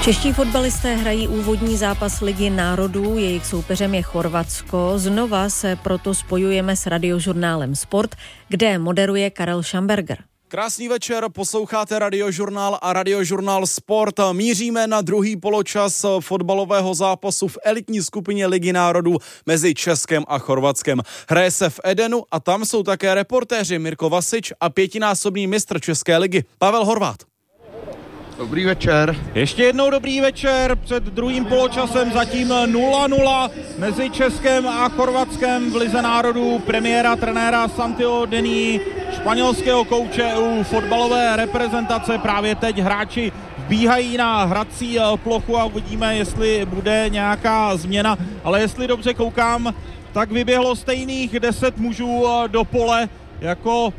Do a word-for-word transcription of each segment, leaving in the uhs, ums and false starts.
Čeští fotbalisté hrají úvodní zápas Ligy národů, jejich soupeřem je Chorvatsko. Znova se proto spojujeme s Radiožurnálem Sport, kde moderuje Karel Šamberger. Krásný večer, posloucháte Radiožurnál a Radiožurnál Sport. Míříme na druhý poločas fotbalového zápasu v elitní skupině Ligy národů mezi Českem a Chorvatskem. Hraje se v Edenu a tam jsou také reportéři Mirko Vasič a pětinásobný mistr České ligy Pavel Horváth. Dobrý večer. Ještě jednou dobrý večer. Před druhým poločasem zatím nula nula mezi Českem a Chorvatskem v Lize národů. Premiéra trenéra Santiago Dení, španělského kouče u fotbalové reprezentace. Právě teď hráči vbíhají na hrací plochu a uvidíme, jestli bude nějaká změna. Ale jestli dobře koukám, tak vyběhlo stejných deset mužů do pole jako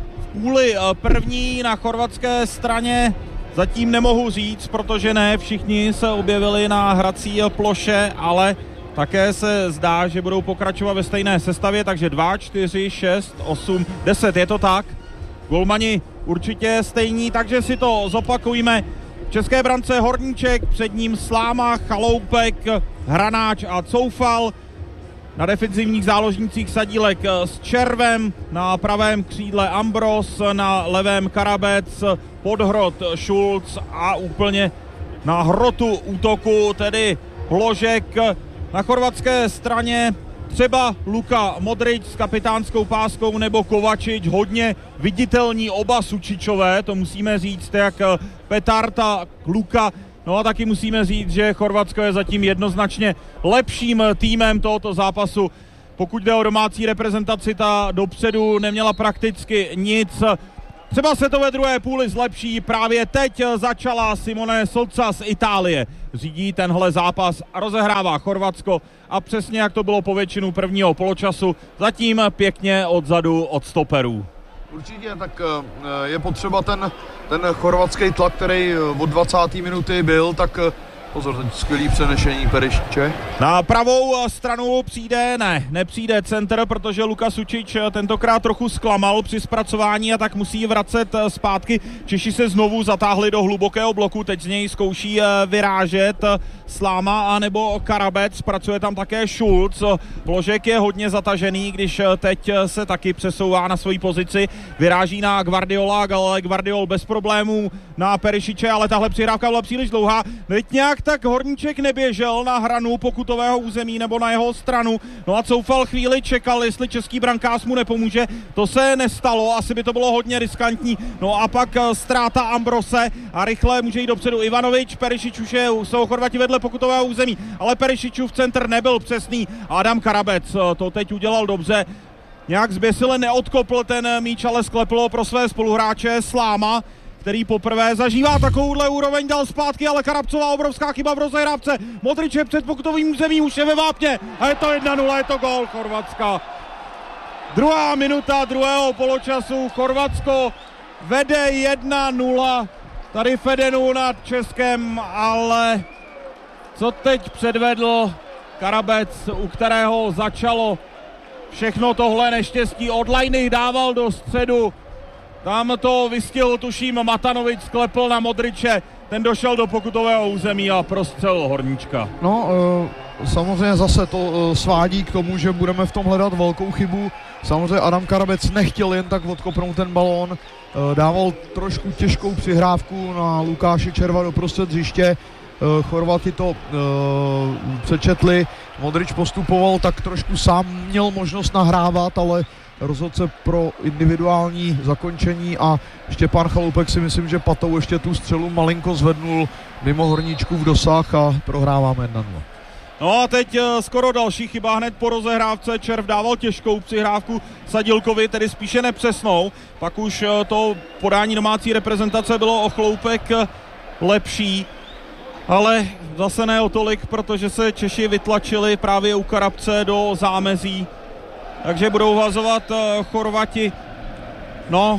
v půli první na chorvatské straně. Zatím nemohu říct, protože ne všichni se objevili na hrací ploše, ale také se zdá, že budou pokračovat ve stejné sestavě, takže dva, čtyři, šest, osm, deset, je to tak. Golmani určitě stejní, takže si to zopakujme. V české brance Horníček, před ním Sláma, Chaloupek, Hranáč a Coufal. Na defenzivních záložnících Sadílek s Červem, na pravém křídle Ambros, na levém Karabec, Podhrot, Šulc a úplně na hrotu útoku, tedy Bložek. Na chorvatské straně třeba Luka Modrič s kapitánskou páskou nebo Kovačič, hodně viditelní oba Sučičové, to musíme říct, jak Petard a Luka. No a taky musíme říct, že Chorvatsko je zatím jednoznačně lepším týmem tohoto zápasu. Pokud jde o domácí reprezentaci, ta dopředu neměla prakticky nic. Třeba se to ve druhé půli zlepší. Právě teď začala Simone Sozza z Itálie. Řídí tenhle zápas a rozehrává Chorvatsko a přesně jak to bylo po většinu prvního poločasu, zatím pěkně odzadu od stoperů. Určitě, tak je potřeba ten, ten chorvatský tlak, který od dvacáté minuty byl, tak pozor, teď skvělý přenešení Perišiče. Na pravou stranu přijde, ne, nepřijde center, protože Luka Sučič tentokrát trochu zklamal při zpracování a tak musí vracet zpátky. Češi se znovu zatáhli do hlubokého bloku, teď z něj zkouší vyrážet Sláma anebo Karabec, pracuje tam také Šulc. Bložek je hodně zatažený, když teď se taky přesouvá na svoji pozici, vyráží na Guardiola, ale Guardiol bez problémů na Perišiče, ale tahle přihrávka byla příliš dlouhá. Teď nějak tak Horníček neběžel na hranu pokutového území nebo na jeho stranu. No a Coufal chvíli čekal, jestli český brankář mu nepomůže. To se nestalo, asi by to bylo hodně riskantní. No a pak ztráta Ambrose a rychle může jít dopředu Ivanovič. Perišič už je, jsou Chorvati vedle pokutového území, ale Perišičův centr nebyl přesný. Adam Karabec to teď udělal dobře. Nějak zběsile neodkopl ten míč, ale sklepl pro své spoluhráče Sláma, který poprvé zažívá takovouhle úroveň, dal zpátky, ale Karabcová obrovská chyba v rozehrávce. Modrič je před pokutovým územím, už je ve vápně a je to jedna nula, je to gól Chorvatska. Druhá minuta druhého poločasu, Chorvatsko vede jedna nula tady v Edenu nad Českem, ale co teď předvedl Karabec, u kterého začalo všechno tohle neštěstí, od lajny dával do středu. Tam to vystihl, tuším, Matanovič, sklepl na Modriče, ten došel do pokutového území a prostřelil Horníčka. No, e, samozřejmě zase to e, svádí k tomu, že budeme v tom hledat velkou chybu. Samozřejmě Adam Karabec nechtěl jen tak odkopnout ten balón, e, dával trošku těžkou přihrávku na Lukáše Červa do prostřed hřiště. E, Chorvati to e, přečetli, Modrič postupoval tak trošku sám, měl možnost nahrávat, ale rozhodl se pro individuální zakončení a Štěpán Chaloupek si myslím, že patou ještě tu střelu malinko zvednul mimo Horníčku v dosah a prohráváme jedna nula. No a teď skoro další chyba hned po rozehrávce. Červ dával těžkou přihrávku Sadílkovi, tedy spíše nepřesnou. Pak už to podání domácí reprezentace bylo o chloupek lepší, ale zase ne o tolik, protože se Češi vytlačili právě u Karabce do zámezí. Takže budou hazovat Chorvati. No,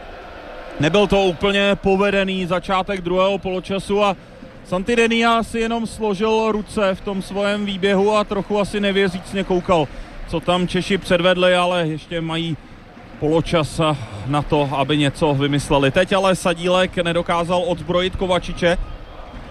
nebyl to úplně povedený začátek druhého poločasu a Santi Denia si jenom složil ruce v tom svém výběhu a trochu asi nevěřícně koukal, co tam Češi předvedli, ale ještě mají poločas na to, aby něco vymysleli. Teď ale Sadílek nedokázal odzbrojit Kovačiče.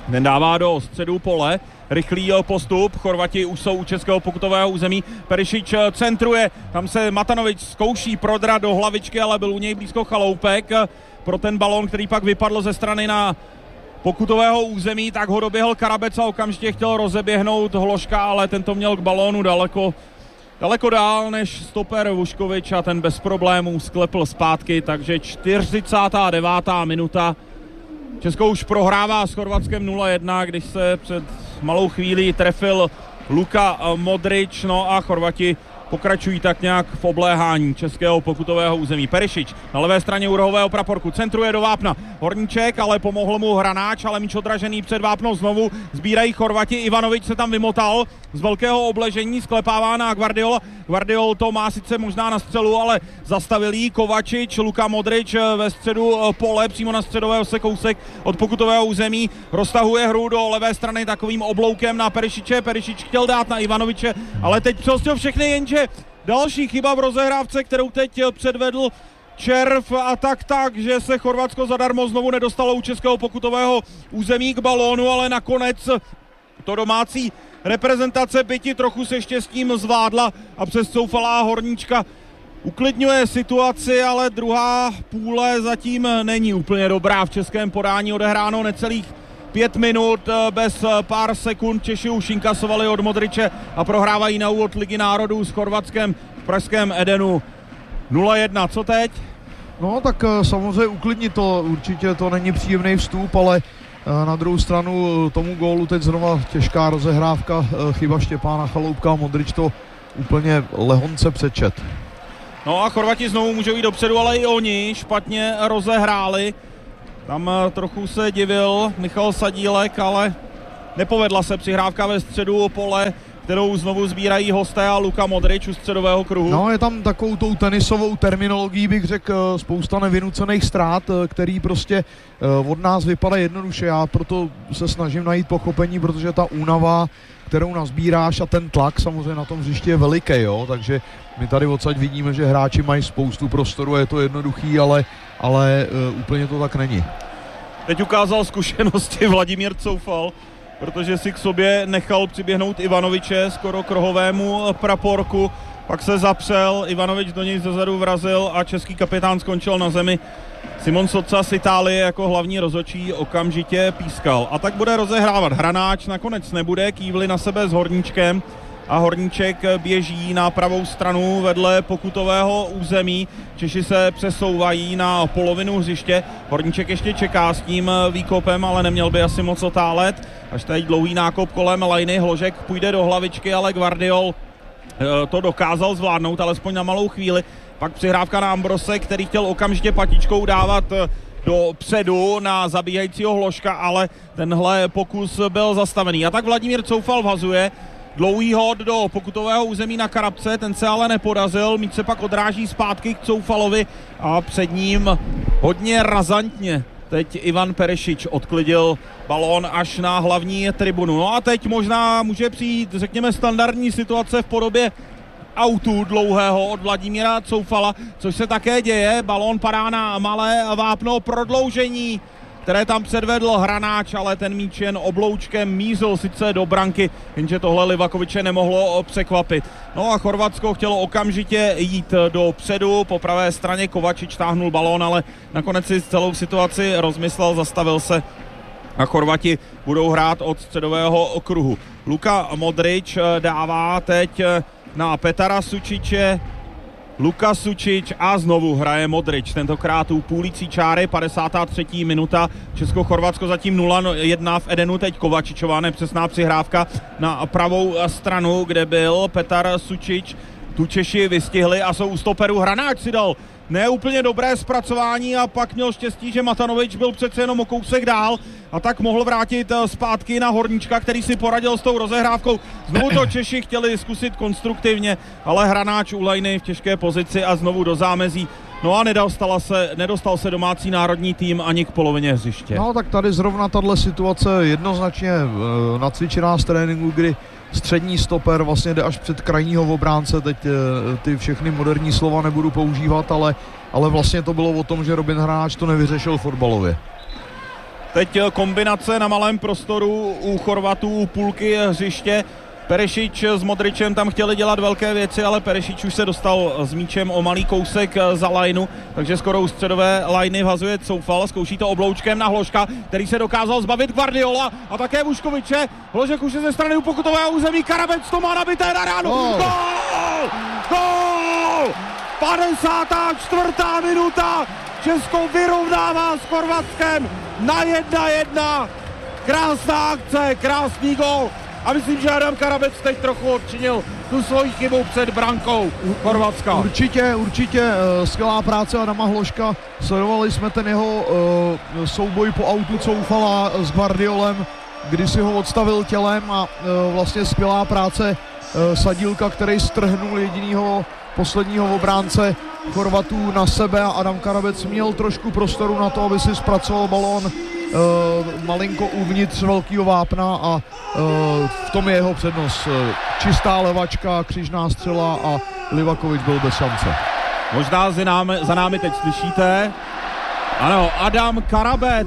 Ten dává do středu pole, rychlý postup, Chorvati už jsou u českého pokutového území, Perišič centruje, tam se Matanovič zkouší prodrat do hlavičky, ale byl u něj blízko Chaloupek pro ten balón, který pak vypadl ze strany na pokutového území, tak ho doběhl Karabec a okamžitě chtěl rozeběhnout Hložka, ale tento měl k balónu daleko, daleko dál než stoper Vuškovič a ten bez problémů sklepl zpátky, takže čtyřicátá devátá minuta. Česko už prohrává s Chorvatskem nula jedna, když se před malou chvílí trefil Luka Modrič, no a Chorvati pokračují tak nějak v obléhání českého pokutového území. Perišič na levé straně u rohového praporku, centruje do vápna Horníček, ale pomohl mu Hranáč, ale míč odražený před vápno znovu, sbírají Chorvati, Ivanovič se tam vymotal z velkého obležení, sklepává na Guardiola, Guardiol to má sice možná na střelu, ale zastavil jí Kovačič, Luka Modrič ve středu pole, přímo na středového se kousek od pokutového území, roztahuje hru do levé strany takovým obloukem na Perišiče, Perišič chtěl dát na Ivanoviče, ale teď přehostil všechny, jenže další chyba v rozehrávce, kterou teď předvedl Červ a tak tak, že se Chorvatsko zadarmo znovu nedostalo u českého pokutového území k balónu, ale nakonec to domácí reprezentace byti trochu se štěstím zvládla a přes Coufala a Horníčka uklidňuje situaci, ale druhá půle zatím není úplně dobrá v českém podání, odehráno necelých pět minut, bez pár sekund Češi už inkasovali od Modriče a prohrávají na úvod Ligy národů s Chorvatskem v pražském Edenu nula jedna. Co teď? No tak samozřejmě uklidnit to, určitě to není příjemný vstup, ale na druhou stranu tomu gólu teď zrovna těžká rozehrávka, chyba Štěpána Chaloupka, Modrič to úplně lehonce přečet. No a Chorvati znovu můžou jít dopředu, ale i oni špatně rozehráli. Tam trochu se divil Michal Sadílek, ale nepovedla se přihrávka ve středu pole, kterou znovu sbírají hosté a Luka Modrič u středového kruhu. No, je tam takovou tou tenisovou terminologií, bych řekl, spousta nevynucených ztrát, který prostě od nás vypadá jednoduše. Já proto se snažím najít pochopení, protože ta únava, kterou nazbíráš a ten tlak samozřejmě na tom hřišti je veliký, jo, takže my tady odsaď vidíme, že hráči mají spoustu prostoru, je to jednoduchý, ale, ale uh, úplně to tak není. Teď ukázal zkušenosti Vladimír Coufal, protože si k sobě nechal přiběhnout Ivanoviče skoro k rohovému praporku, pak se zapřel, Ivanovič do něj zezadu vrazil a český kapitán skončil na zemi. Simon Soca z Itálie jako hlavní rozhodčí okamžitě pískal. A tak bude rozehrávat Hranáč, nakonec nebude, kývli na sebe s Horníčkem a Horníček běží na pravou stranu vedle pokutového území. Češi se přesouvají na polovinu hřiště. Horníček ještě čeká s tím výkopem, ale neměl by asi moc otálet. Až tady dlouhý nákop kolem lajny, Hložek půjde do hlavičky, ale Guardiol to dokázal zvládnout, alespoň na malou chvíli. Pak přihrávka na Ambrose, který chtěl okamžitě patičkou dávat do předu na zabíhajícího Hložka, ale tenhle pokus byl zastavený. A tak Vladimír Coufal vhazuje dlouhý hod do pokutového území na Karabce, ten se ale nepodařil, míč se pak odráží zpátky k Coufalovi a před ním hodně razantně teď Ivan Perišič odklidil balón až na hlavní tribunu. No a teď možná může přijít, řekněme, standardní situace v podobě autu dlouhého od Vladimíra Coufala, což se také děje. Balón padá na malé vápno, prodloužení, které tam předvedl Hranáč, ale ten míč jen obloučkem mízl sice do branky, jenže tohle Livakoviče nemohlo překvapit. No a Chorvatsko chtělo okamžitě jít dopředu, po pravé straně Kovačič táhnul balón, ale nakonec si celou situaci rozmyslel, zastavil se a Chorvati budou hrát od středového okruhu. Luka Modrič dává teď na Petara Sučiče, Luka Sučič a znovu hraje Modrič, tentokrát u půlící čáry, padesátá třetí minuta, Česko-Chorvatsko zatím nula jedna v Edenu, teď Kovačičová nepřesná přihrávka na pravou stranu, kde byl Petar Sučič, tu Češi vystihli a jsou u stoperu. Hranáč si dal ne úplně dobré zpracování a pak měl štěstí, že Matanovič byl přece jenom o kousek dál a tak mohl vrátit zpátky na Horníčka, který si poradil s tou rozehrávkou. Znovu to Češi chtěli zkusit konstruktivně, ale Hranáč u lajny v těžké pozici a znovu do zámezí. No a nedostal se, nedostal se domácí národní tým ani k polovině hřiště. No tak tady zrovna tahle situace jednoznačně e, nacvičená z tréninku, kdy střední stoper vlastně jde až před krajního obránce, teď e, ty všechny moderní slova nebudu používat, ale, ale vlastně to bylo o tom, že Robin Hranáč to nevyřešil fotbalově. Teď kombinace na malém prostoru u Chorvatů, u půlky hřiště. Perešič s Modričem tam chtěli dělat velké věci, ale Perešič už se dostal s míčem o malý kousek za lajnu, takže skoro u středové lajny vhazuje Coufal, zkouší to obloučkem na Hložka, který se dokázal zbavit Guardiola a také Vuškoviče. Hložek už je ze strany u pokutového území, Karabec to má nabité na ránu. Oh. Gól! Gól! padesátá čtvrtá minuta, Česko vyrovnává s Chorvatskem na jedna jedna. Krásná akce, krásný gól. A myslím, že Adam Karabec teď trochu odčinil tu svoji chybu před brankou Chorvatska. Určitě, určitě uh, skvělá práce Adama Hložka. Sledovali jsme ten jeho uh, souboj po autu Coufala s Guardiolem, kdy si ho odstavil tělem a uh, vlastně skvělá práce uh, Sadílka, který strhnul jedinýho posledního obránce Chorvatů na sebe a Adam Karabec měl trošku prostoru na to, aby si zpracoval balón Uh, malinko uvnitř velkého vápna a uh, v tom je jeho přednost. Čistá levačka, křižná střela a Livakovič byl bez šance. Možná za námi, za námi teď slyšíte. Ano, Adam Karabec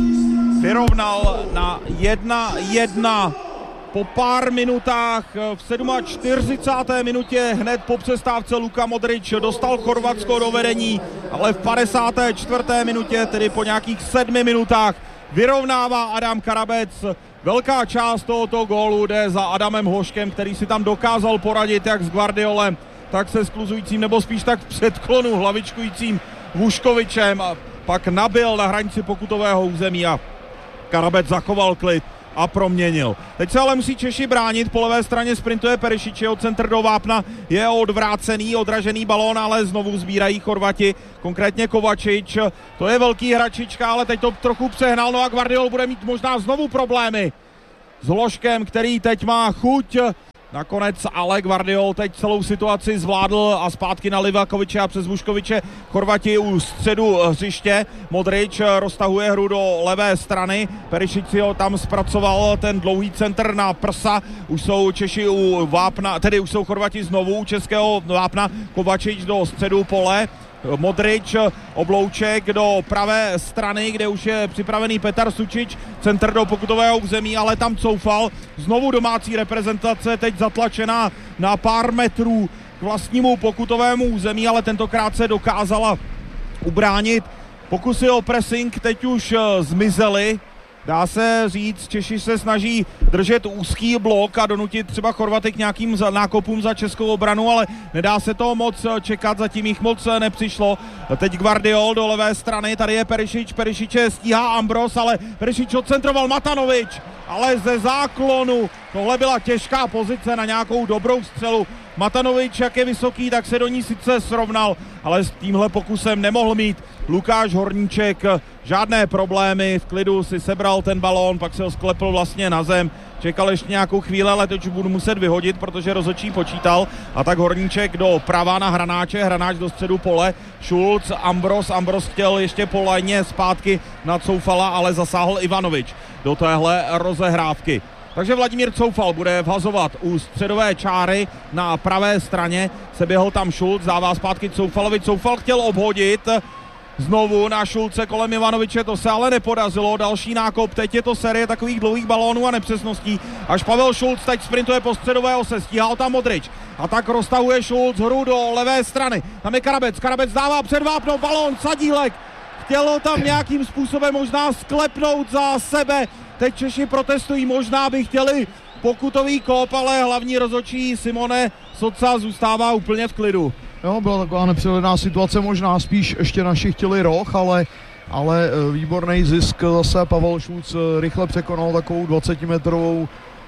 vyrovnal na jedna jedna. Po pár minutách v čtyřicáté sedmé minutě hned po přestávce Luka Modrič dostal Chorvatsko do vedení, ale v padesáté čtvrté minutě, tedy po nějakých sedmi minutách, vyrovnává Adam Karabec. Velká část tohoto gólu jde za Adamem Hložkem, který si tam dokázal poradit jak s Guardiolem, tak se skluzujícím, nebo spíš tak v předklonu hlavičkujícím Vuškovičem, a pak nabil na hranici pokutového území a Karabec zachoval klid a proměnil. Teď se ale musí Češi bránit, po levé straně sprintuje Perešič, jeho centr do vápna je odvrácený, odražený balón, ale znovu sbírají Chorvati, konkrétně Kovačič, to je velký hračička, ale teď to trochu přehnal, no a Guardiol bude mít možná znovu problémy s Hložkem, který teď má chuť. Nakonec ale Guardiol teď celou situaci zvládl a zpátky na Livakoviče a přes Vuškoviče. Chorvati u středu hřiště. Modrič roztahuje hru do levé strany. Perišič si ho tam zpracoval ten dlouhý centr na prsa. Už jsou Češi u vápna, tedy už jsou Chorvati znovu u českého vápna. Kovačič do středu pole. Modrič, oblouček do pravé strany, kde už je připravený Petar Sučič, centr do pokutového území, ale tam Coufal, znovu domácí reprezentace, teď zatlačená na pár metrů k vlastnímu pokutovému území, ale tentokrát se dokázala ubránit. Pokusy o pressing teď už zmizely. Dá se říct, Češi se snaží držet úzký blok a donutit třeba Chorvaty k nějakým nákopům za českou obranu, ale nedá se to moc čekat, zatím jich moc nepřišlo. Teď Guardiol do levé strany, tady je Perišič, Perišiče stíhá Ambros, ale Perišič odcentroval Matanovič, ale ze záklonu. Tohle byla těžká pozice na nějakou dobrou střelu. Matanovič, jak je vysoký, tak se do ní sice srovnal, ale s tímhle pokusem nemohl mít Lukáš Horníček žádné problémy, v klidu si sebral ten balón, pak se ho sklepl vlastně na zem, čekal ještě nějakou chvíli, ale teď budu muset vyhodit, protože rozhodčí počítal, a tak Horníček do prava na Hranáče, Hranáč do středu pole, Šulc, Ambros, Ambros chtěl ještě po lajně zpátky na Coufala, ale zasáhl Ivanovič do téhle rozehrávky. Takže Vladimír Coufal bude vhazovat u středové čáry na pravé straně, se běhl tam Šulc, dává zpátky Coufalovi, Coufal chtěl obhodit, znovu na Šulce kolem Ivanoviče, to se ale nepodařilo, další nákop, teď je to série takových dlouhých balónů a nepřesností, až Pavel Šulc teď sprintuje po středové ose, stíhal tam Modrič a tak roztahuje Šulc hru do levé strany, tam je Karabec, Karabec dává před vápnou balón, Sadílek, chtěl ho tam nějakým způsobem možná sklepnout za sebe, teď Češi protestují, možná by chtěli pokutový kop, ale hlavní rozhodčí Simone Soca zůstává úplně v klidu. Jo, byla taková nepřehledná situace, možná spíš ještě naši chtěli roh, ale, ale výborný zisk zase. Pavel Šulc rychle překonal takovou dvacetimetrovou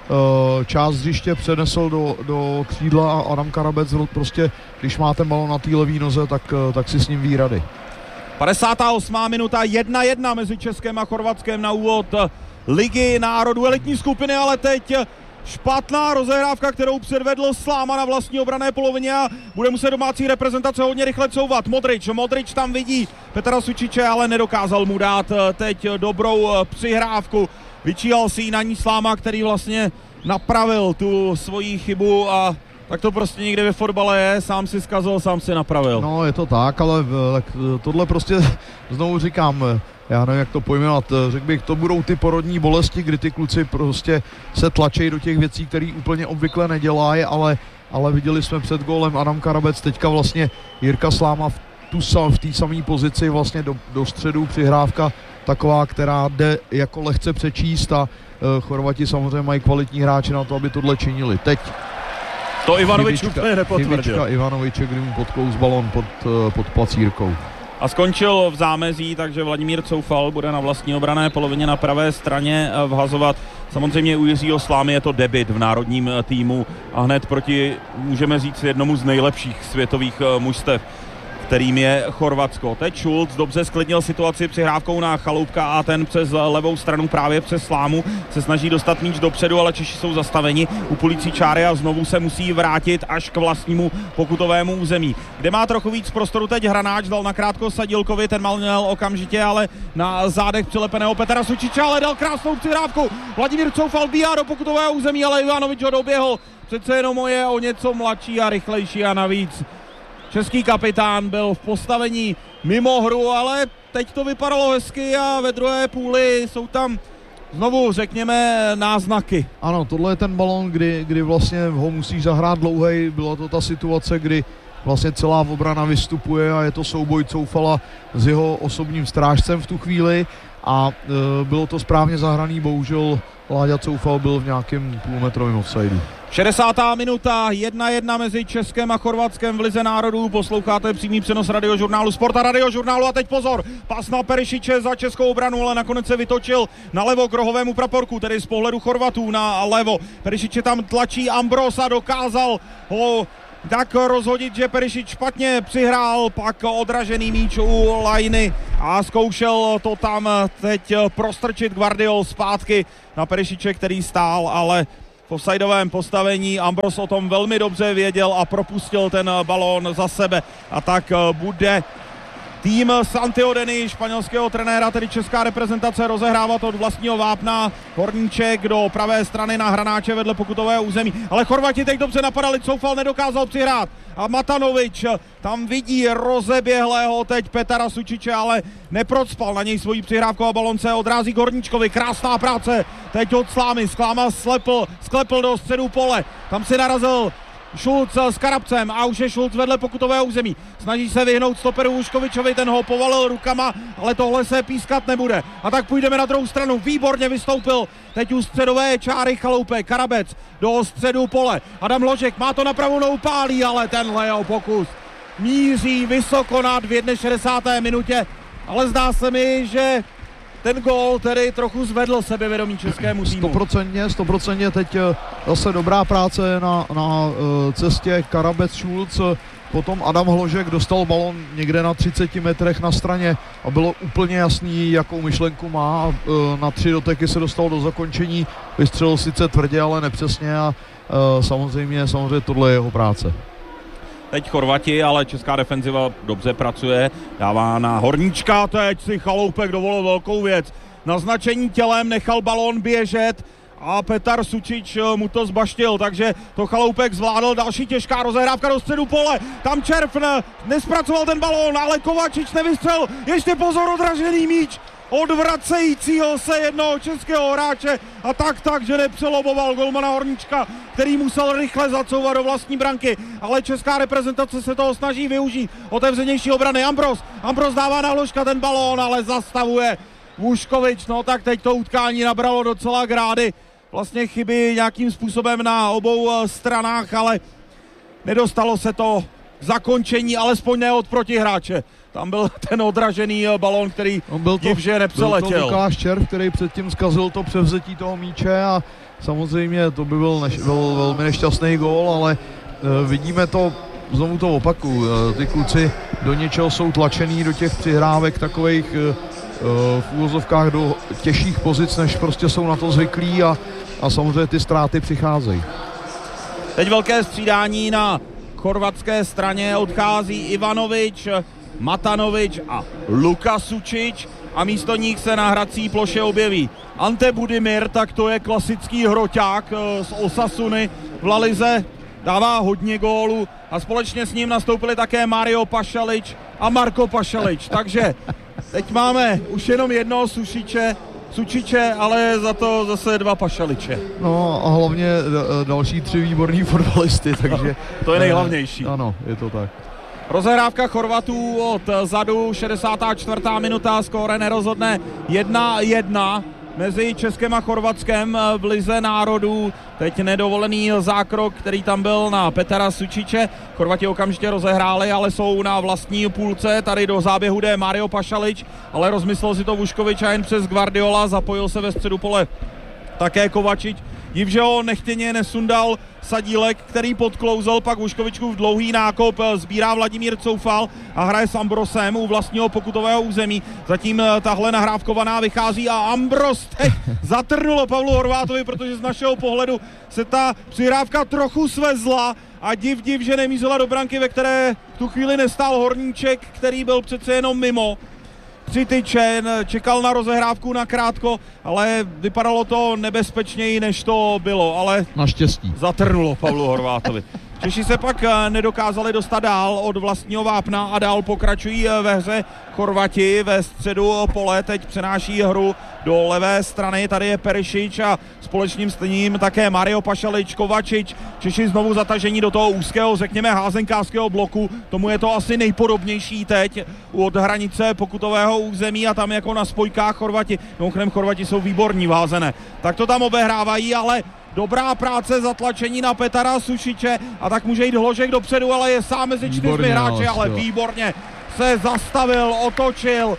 uh, část hřiště, přenesl do, do křídla a Adam Karabec prostě, když má ten balon na té levý noze, tak, tak si s ním ví rady. padesátá osmá minuta, jedna jedna mezi Českem a Chorvatskem na úvod Ligy národů elitní skupiny, ale teď špatná rozehrávka, kterou předvedl Sláma na vlastní obranné polovině a bude muset domácí reprezentace hodně rychle couvat. Modrič, Modrič tam vidí Petra Sučiče, ale nedokázal mu dát teď dobrou přihrávku. Vyčíhal si ji na ní Sláma, který vlastně napravil tu svoji chybu a tak to prostě někde ve fotbale je, sám si zkazil, sám si napravil. No je to tak, ale tak tohle prostě znovu říkám, já nevím, jak to pojmenovat, řekl bych, to budou ty porodní bolesti, kdy ty kluci prostě se tlačejí do těch věcí, které úplně obvykle nedělají, ale, ale viděli jsme před gólem Adam Karabec, teďka vlastně Jirka Sláma v tu v té samé pozici vlastně do, do středu, přihrávka taková, která jde jako lehce přečíst a uh, Chorvati samozřejmě mají kvalitní hráče na to, aby tohle činili. Teď to Ivanovič úplně nepotvrdil. Ivanoviče, kdy mu podklous balon pod, uh, pod placírkou. A skončil v zámezí, takže Vladimír Coufal bude na vlastní obranné polovině na pravé straně vhazovat. Samozřejmě u Jiřího Slámy je to debut v národním týmu a hned proti, můžeme říct, jednomu z nejlepších světových mužstev, kterým je Chorvatsko. Teď Schulz dobře sklidnil situaci přihrávkou na Chaloupka a ten přes levou stranu právě přes Slámu se snaží dostat míč dopředu, ale Češi jsou zastaveni u půlící čáry a znovu se musí vrátit až k vlastnímu pokutovému území. Kde má trochu víc prostoru teď Hranáč, dal nakrátko Sadilkovi, ten mal měl okamžitě, ale na zádech přilepeného Petra Sučiče, ale dal krásnou přihrávku. Vladimír Coufal bíhá do pokutového území, ale Ivanovič ho doběhl. Přece jenom je o něco mladší a rychlejší a navíc český kapitán byl v postavení mimo hru, ale teď to vypadalo hezky a ve druhé půli jsou tam znovu, řekněme, náznaky. Ano, tohle je ten balón, kdy, kdy vlastně ho musíš zahrát dlouhej. Byla to ta situace, kdy vlastně celá obrana vystupuje a je to souboj Coufala s jeho osobním strážcem v tu chvíli a e, bylo to správně zahraný, bohužel Láďa Coufal byl v nějakém půlmetrovém offsideu. šedesátá minuta, jedna jedna mezi Českem a Chorvatskem v Lize národů. Posloucháte přímý přenos Radiožurnálu Sport a Radiožurnálu a teď pozor, pas na Perišiče za českou obranu, ale nakonec se vytočil na levo k rohovému praporku, tedy z pohledu Chorvatů na levo. Perišiče tam tlačí Ambros a dokázal ho tak rozhodit, že Perišič špatně přihrál, pak odražený míč u lajny a zkoušel to tam teď prostrčit Guardiol zpátky na Perišiče, který stál, ale v offsideovém postavení Ambros o tom velmi dobře věděl a propustil ten balón za sebe a tak bude tým Santiho Denny, španělského trenéra, tedy česká reprezentace, rozehrávat od vlastního vápna. Horníček do pravé strany na Hranáče vedle pokutového území, ale Chorvati teď dobře napadali, Coufal nedokázal přihrát a Matanovič tam vidí rozeběhlého teď Petra Sučiče, ale neprocpal na něj svoji přihrávku a balon se odrází k Horníčkovi. Krásná práce teď od Slámy, Sláma slepl, sklepl do středu pole, tam si narazil Schulz s Karabcem a už je Schulz vedle pokutového území. Snaží se vyhnout stoperu Uškovičovi, ten ho povalil rukama, ale tohle se pískat nebude. A tak půjdeme na druhou stranu. Výborně vystoupil teď u středové čáry Chaloupek. Karabec do středu pole. Adam Ložek má to na pravou nohu, pálí, ale tenhle jeho pokus míří vysoko nad v šedesáté jedné minutě. Ale zdá se mi, že ten gól tedy trochu zvedl sebevědomí českému týmu. Stoprocentně, stoprocentně teď zase dobrá práce na, na cestě Karabec Schulz, potom Adam Hložek dostal balon někde na třiceti metrech na straně a bylo úplně jasný, jakou myšlenku má. Na tři doteky se dostal do zakončení, vystřelil sice tvrdě, ale nepřesně a samozřejmě, samozřejmě tohle je jeho práce. Teď Chorvati, ale česká defenziva dobře pracuje, dává na Horníčka, teď si Chaloupek dovolil velkou věc. Naznačení tělem nechal balón běžet a Petar Sučič mu to zbaštil, takže to Chaloupek zvládl, další těžká rozehrávka do středu pole, tam Červ nespracoval ten balón, ale Kovačič nevystřelil, ještě pozor, odražený míč odvracejícího se jednoho českého hráče a tak tak, že nepřeloboval golmana Horníčka, který musel rychle zacouvat do vlastní branky, ale česká reprezentace se toho snaží využít. Otevřenější obrany Ambros, Ambros dává na Hložka ten balón, ale zastavuje Vuškovič, no tak teď to utkání nabralo docela grády, vlastně chyby nějakým způsobem na obou stranách, ale nedostalo se to zakončení, alespoň ne od protihráče. Tam byl ten odražený balón, který div, že nepřeletěl. Byl to Lukáš Červ, který předtím zkazil to převzetí toho míče a samozřejmě to by byl, než, byl velmi nešťastný gól, ale uh, vidíme to, znovu to opaku, uh, ty kluci do něčeho jsou tlačený, do těch přihrávek takových uh, v úvozovkách do těžších pozic, než prostě jsou na to zvyklí a, a samozřejmě ty ztráty přicházejí. Teď velké střídání na chorvatské straně, odchází Ivanovič, Matanovič a Luka Sučič a místo nich se na hrací ploše objeví Ante Budimir, tak to je klasický hroťák z Osasuny v La Lize, dává hodně gólů a společně s ním nastoupili také Mario Pašalič a Marko Pašalič, takže Teď máme už jenom jednoho Sušiče, Sučiče, ale za to zase dva Pašaliče. No a hlavně další tři výborní fotbalisty, takže... To je nejhlavnější. Ano, je to tak. Rozehrávka Chorvatů od zadu, šedesátá čtvrtá minuta, skóre nerozhodné jedna jedna mezi Českem a Chorvatskem v lize národů. Teď nedovolený zákrok, který tam byl na Petra Sučiče. Chorvati okamžitě rozehráli, ale jsou na vlastní půlce. Tady do záběhu jde Mario Pašalič, ale rozmyslel si to Vuškovič a jen přes Guardiola. Zapojil se ve středu pole také Kovačič. Div, že ho nechtěně nesundal Sadílek, který podklouzel, pak Vuškovičův dlouhý nákop sbírá Vladimír Coufal a hraje s Ambrosem u vlastního pokutového území. Zatím tahle nahrávkovaná vychází a Ambros teď zatrnulo Pavlu Horvátovi, protože z našeho pohledu se ta přihrávka trochu svezla a div, div, že nemířila do branky, ve které v tu chvíli nestál Horníček, který byl přece jenom mimo. Přityčen, čekal na rozehrávku na krátko, ale vypadalo to nebezpečněji, než to bylo, ale naštěstí zatrnulo Pavlu Horvátovi. Češi se pak nedokázali dostat dál od vlastního vápna a dál pokračují ve hře Chorvati ve středu pole, teď přenáší hru do levé strany, tady je Perišič a společným s ním také Mario Pašalič, Kovačič. Češi znovu zatažení do toho úzkého, řekněme házenkářského bloku, tomu je to asi nejpodobnější teď od hranice pokutového území a tam jako na spojkách Chorvati, mimochodem Chorvati jsou výborní vázené, tak to tam obehrávají, ale dobrá práce, zatlačení na Petra Sušiče a tak může jít Hložek dopředu, ale je sám mezi čtyřmi hráči, ale výborně se zastavil, otočil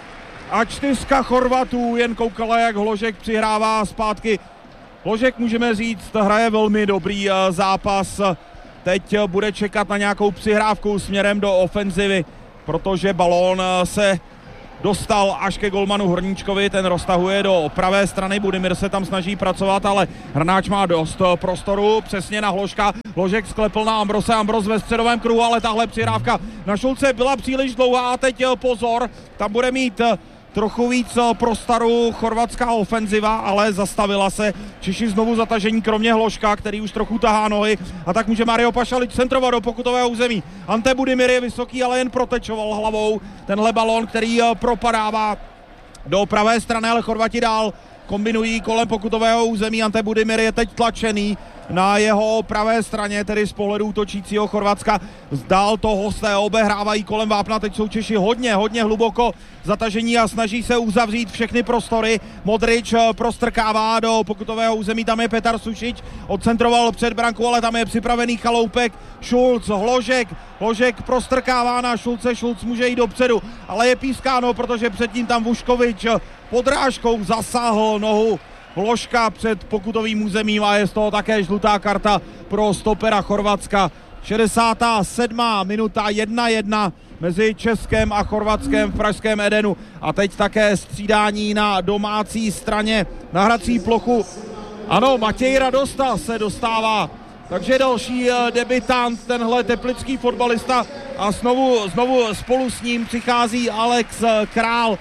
a čtyřka Chorvatů jen koukala, jak Hložek přihrává zpátky. Hložek, můžeme říct, hraje velmi dobrý zápas, teď bude čekat na nějakou přihrávku směrem do ofenzivy, protože balón se dostal až ke golmanu Horníčkovi, ten roztahuje do pravé strany, Budimir se tam snaží pracovat, ale Hrnáč má dost prostoru, přesně na Hložka, Hložek sklepl na Ambrose, Ambros ve středovém kruhu, ale tahle přihrávka na Šulce byla příliš dlouhá a teď pozor, tam bude mít trochu víc prostoru chorvatská ofenziva, ale zastavila se. Češi znovu zatažení, kromě Hložka, který už trochu tahá nohy, a tak může Mario Pašalič centrovat do pokutového území. Ante Budimir je vysoký, ale jen protečoval hlavou tenhle balón, který propadává do pravé strany, ale Chorvati dál kombinují kolem pokutového území. Ante Budimir je teď tlačený na jeho pravé straně, tedy z pohledu útočícího Chorvatska. Zdál to hosté, obehrávají kolem vápna, teď jsou Češi hodně, hodně hluboko zatažení a snaží se uzavřít všechny prostory. Modrič prostrkává do pokutového území, tam je Petar Sušič, odcentroval před branku, ale tam je připravený Chaloupek, Šulc, Hložek, Hložek prostrkává na Šulce, Šulc může jít dopředu, ale je pískáno, protože předtím tam Vuškovič podrážkou zasáhl nohu Hložka před pokutovým územím a je z toho také žlutá karta pro stopera Chorvatska. šedesátá sedmá minuta, jedna jedna mezi Českem a Chorvatskem v pražském Edenu a teď také střídání na domácí straně na hrací plochu. Ano, Matěj Radosta se dostává, takže další debutant, tenhle teplický fotbalista a znovu, znovu spolu s ním přichází Alex Král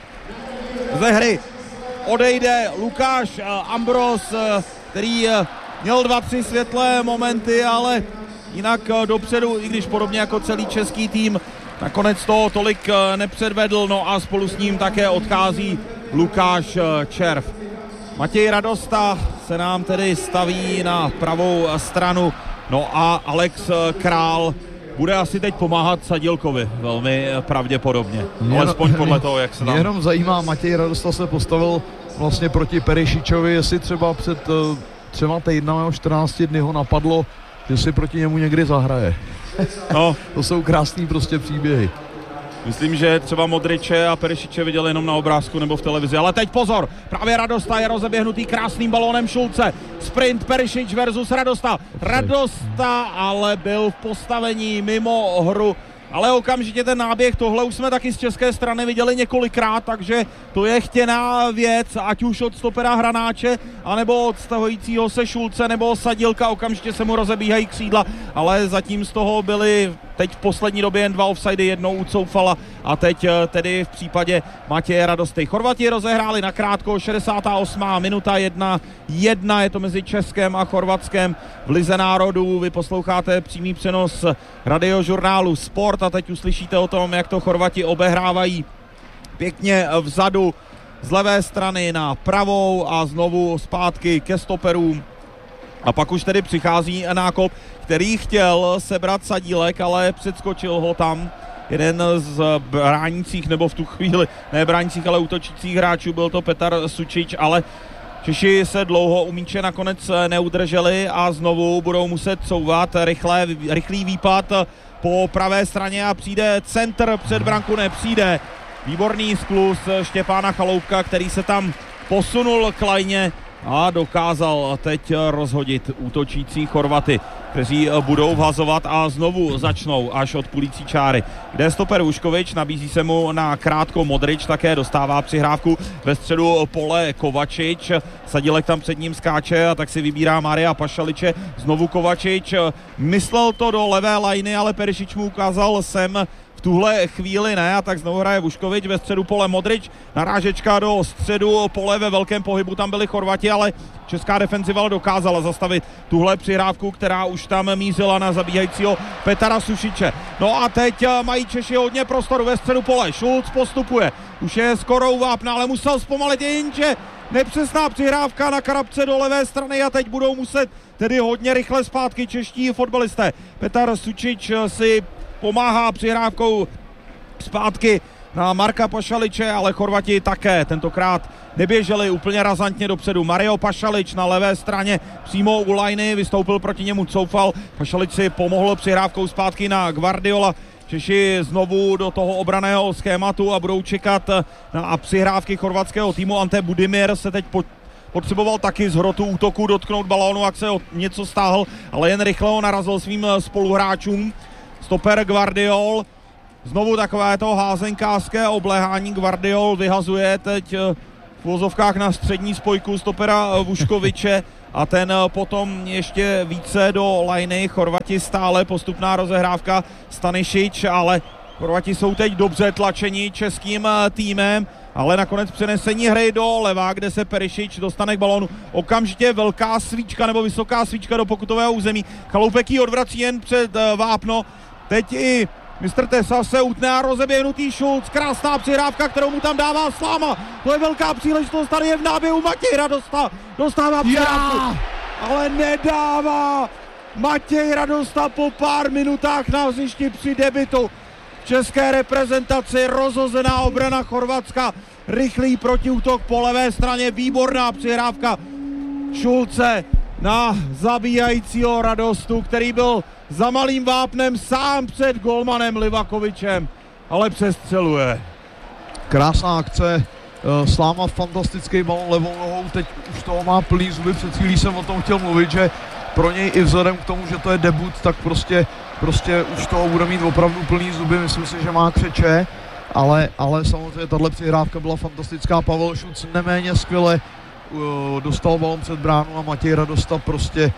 ze hry. Odejde Lukáš Ambros, který měl dva, tři světlé momenty, ale jinak dopředu, i když podobně jako celý český tým, nakonec toho tolik nepředvedl, no a spolu s ním také odchází Lukáš Červ. Matěj Radosta se nám tedy staví na pravou stranu, no a Alex Král bude asi teď pomáhat Sadílkovi, velmi pravděpodobně, no, alespoň podle toho, jak se tam... Mě jenom zajímá, Matěj Radosta se postavil vlastně proti Perišičovi, jestli třeba před uh, třema týdnama nebo čtrnácti dny ho napadlo, že si proti němu někdy zahraje. No. To jsou krásný prostě příběhy. Myslím, že třeba Modriče a Perišiče viděli jenom na obrázku nebo v televizi, ale teď pozor, právě Radosta je rozeběhnutý krásným balónem Šulce, sprint Perišič versus Radosta, Radosta ale byl v postavení mimo hru, ale okamžitě ten náběh, tohle už jsme taky z české strany viděli několikrát, takže to je chtěná věc, ať už od stopera Hranáče, anebo od stahujícího se Šulce nebo Sadílka, okamžitě se mu rozebíhají křídla, ale zatím z toho byly teď v poslední době jen dva offsidy, jednou u Coufala a teď tedy v případě Matěje Radosty. Chorvati rozehráli nakrátko, šedesátá osmá minuta, jedna jedna, je to mezi Českem a Chorvatskem v lize národů. Vy posloucháte přímý přenos radiožurnálu Sport a teď uslyšíte o tom, jak to Chorvati obehrávají pěkně vzadu z levé strany na pravou a znovu zpátky ke stoperům. A pak už tedy přichází nákop, který chtěl sebrat Sadílek, ale předskočil ho tam jeden z bránících, nebo v tu chvíli ne bránících, ale útočících hráčů, byl to Petar Sučič, ale Češi se dlouho u míče nakonec neudrželi a znovu budou muset couvat. Rychlé, rychlý výpad po pravé straně a přijde centr, před branku nepřijde. Výborný skluz Štěpána Chaloupka, který se tam posunul k lajně a dokázal teď rozhodit útočící Chorvaty, kteří budou vhazovat a znovu začnou až od půlící čáry. Kde je stoper Vuškovič, nabízí se mu na krátko Modrič, také dostává přihrávku ve středu pole Kovačič. Sadílek tam před ním skáče a tak si vybírá Maria Pašaliče. Znovu Kovačič, myslel to do levé lajny, ale Perišič mu ukázal sem v tuhle chvíli ne, a tak znovu hraje Vuškovič ve středu pole Modrič, narážečka do středu pole, ve velkém pohybu tam byli Chorvati, ale česká defenziva dokázala zastavit tuhle přihrávku, která už tam mířila na zabíhajícího Petara Sušiče. No a teď mají Češi hodně prostoru ve středu pole, Šulc postupuje, už je skoro u vápna, ale musel zpomalit, jenže nepřesná přihrávka na Karabce do levé strany a teď budou muset tedy hodně rychle zpátky čeští fotbalisté. Petar Sušič si pomáhá přihrávkou zpátky na Marka Pašaliče, ale Chorvati také tentokrát neběželi úplně razantně dopředu. Mario Pašalič na levé straně přímo u lajny, vystoupil proti němu Coufal. Pašalič si pomohl přihrávkou zpátky na Guardiola. Češi znovu do toho obraného schématu a budou čekat na přihrávky chorvatského týmu. Ante Budimir se teď po potřeboval taky z hrotu útoku dotknout balónu, jak se něco stáhl, ale jen rychle ho narazil svým spoluhráčům. Stoper Guardiol, znovu takové to házenkářské obléhání. Guardiol vyhazuje teď v vozovkách na střední spojku stopera Vuškoviče a ten potom ještě více do lajny. Chorvati stále, postupná rozehrávka Stanišič, ale Chorvati jsou teď dobře tlačeni českým týmem, ale nakonec přenesení hry do leva, kde se Perišič dostane k balónu. Okamžitě velká svíčka nebo vysoká svíčka do pokutového území. Chaloupek ji odvrací jen před vápno. Teď i mistr Tesa se utne a rozeběhnutý Šulc. Krásná přihrávka, kterou mu tam dává Sláma. To je velká příležitost, tady je v náběhu Matěj Radosta. Dostává přihrávku, yeah! ale nedává. Matěj Radosta po pár minutách na hřišti při debutu v české reprezentaci. Rozhozená obrana Chorvatska. Rychlý protiútok po levé straně. Výborná přihrávka Šulce na zabíjajícího Radostu, který byl za malým vápnem sám před golmanem Livakovičem, ale přestřeluje. Krásná akce, Sláma fantastický balon levou nohou, teď už toho má plný zuby, před chvílí jsem o tom chtěl mluvit, že pro něj i vzhledem k tomu, že to je debut, tak prostě, prostě už toho bude mít opravdu plný zuby, myslím si, že má křeče, ale, ale samozřejmě tahle přihrávka byla fantastická. Pavel Šulc neméně skvěle dostal balon před bránu a Matěj Radosta prostě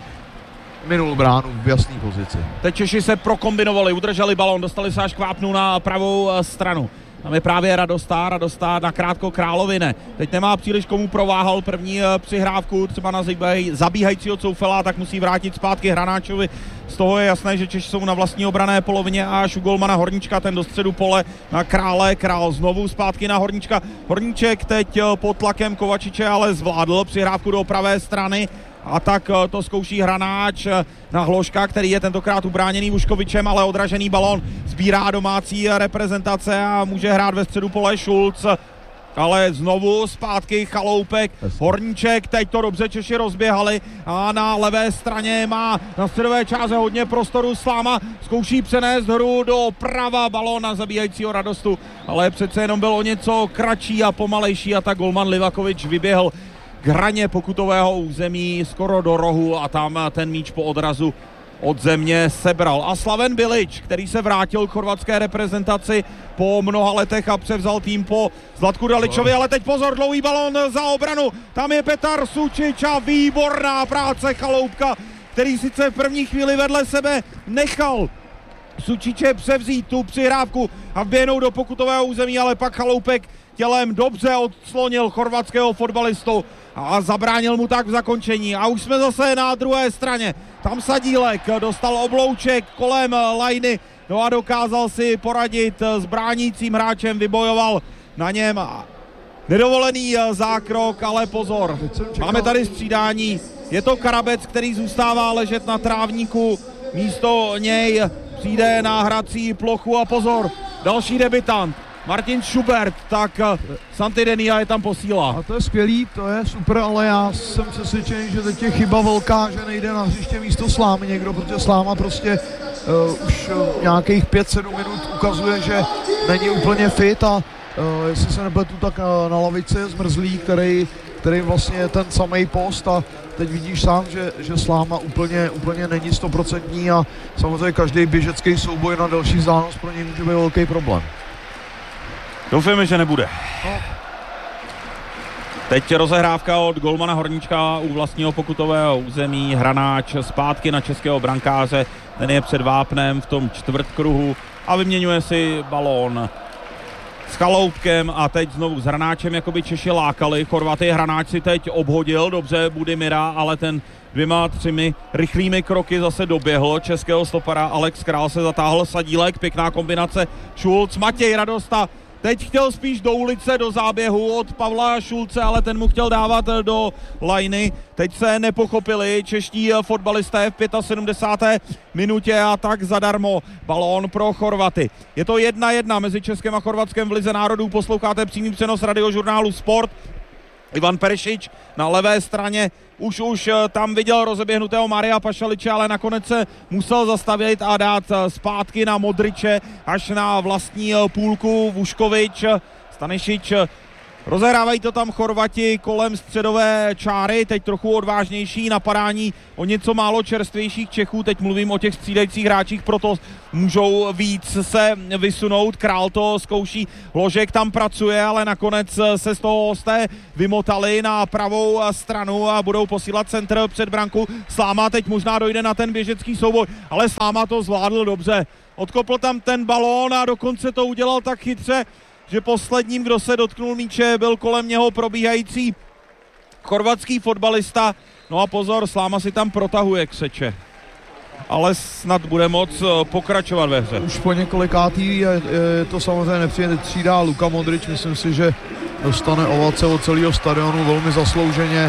minul bránu v jasné pozici. Teď Češi se prokombinovali, udrželi balon, dostali se až k vápnu na pravou stranu. Tam je právě Radosta, Radosta na krátko Královine. Teď nemá příliš komu prováhal první přihrávku, třeba na zabíhajícího Coufela, tak musí vrátit zpátky Hranáčovi. Z toho je jasné, že Češi jsou na vlastní obrané polovině a až u golmana Horníčka, ten do středu pole na Krále. Král znovu zpátky na Horníčka. Horníček teď pod tlakem Kovačiče ale zvládl přihrávku do pravé strany. A tak to zkouší Hranáč na Hloška, který je tentokrát ubráněný Vuškovičem, ale odražený balón sbírá domácí reprezentace a může hrát ve středu pole Šulc. Ale znovu zpátky Chaloupek, Horníček, teď to dobře Češi rozběhali a na levé straně má na středové čáře hodně prostoru Sláma, zkouší přenést hru do prava, balón na zabíjajícího Radostu, ale přece jenom byl o něco kratší a pomalejší a tak golman Livakovič vyběhl k hraně pokutového území skoro do rohu a tam ten míč po odrazu od země sebral. A Slaven Bilić, který se vrátil k chorvatské reprezentaci po mnoha letech a převzal tým po Zlatku Daličovi, ale teď pozor, dlouhý balón za obranu, tam je Petar Sučič a výborná práce Chaloupka, který sice v první chvíli vedle sebe nechal Sučiče převzít tu přihrávku a vběhnout do pokutového území, ale pak Chaloupek tělem dobře odslonil chorvatského fotbalistu a zabránil mu tak v zakončení. A už jsme zase na druhé straně. Tam Sadílek dostal oblouček kolem lajny, no a dokázal si poradit s bránícím hráčem, vybojoval na něm nedovolený zákrok, ale pozor, máme tady střídání, je to Karabec, který zůstává ležet na trávníku, místo něj přijde na hrací plochu a pozor, další debutant, Martin Schubert, tak Santi Denia je tam posílá. A to je skvělý, to je super, ale já jsem přesvědčený, že teď je chyba velká, že nejde na hřiště místo Slámy někdo, protože Sláma prostě uh, už uh, nějakých pět sedm minut ukazuje, že není úplně fit a uh, jestli se nepletu, tak uh, na lavici je Zmrzlý, který, který vlastně je ten samej post a teď vidíš sám, že, že Sláma úplně, úplně není stoprocentní a samozřejmě každý běžecký souboj na delší vzdálenost pro něj může být velký problém. Doufujeme, že nebude. Teď rozehrávka od golmana Horníčka u vlastního pokutového území. Hranáč zpátky na českého brankáře. Ten je před vápnem v tom čtvrtkruhu a vyměňuje si balón s Chaloupkem a teď znovu s Hranáčem, jako by Češi lákali. Chorvaty, Hranáč si teď obhodil dobře Budimira, ale ten dvěma, třemi rychlými kroky zase doběhl českého stopera. Alex Král se zatáhl Sadílek, pěkná kombinace Šulc, Matěj Radosta. Teď chtěl spíš do ulice, do záběhu od Pavla Šulce, ale ten mu chtěl dávat do lajny. Teď se nepochopili čeští fotbalisté v sedmdesáté páté minutě a tak zadarmo balón pro Chorvaty. Je to jedna jedna mezi Českem a Chorvatskem v Lize národů. Posloucháte přímý přenos radiožurnálu Sport. Ivan Perešič na levé straně už už tam viděl rozeběhnutého Maria Pašaliče, ale nakonec se musel zastavit a dát zpátky na Modriče až na vlastní půlku. Vuškovič, Stanišič, rozehrávají to tam Chorvati kolem středové čáry, teď trochu odvážnější napadání o něco málo čerstvějších Čechů, teď mluvím o těch střídajících hráčích, proto můžou víc se vysunout, Král to zkouší, Ložek tam pracuje, ale nakonec se z toho hosté vymotali na pravou stranu a budou posílat centr před branku. Sláma teď možná dojde na ten běžecký souboj, ale Sláma to zvládl dobře, odkopl tam ten balón a dokonce to udělal tak chytře, že posledním, kdo se dotknul míče, byl kolem něho probíhající chorvatský fotbalista. No a pozor, Sláma si tam protahuje Křeče. Ale snad bude moc pokračovat ve hře. Už po několikátý je, je to samozřejmě nepříjemně třídá Luka Modrič. Myslím si, že dostane ovace od celého stadionu velmi zaslouženě.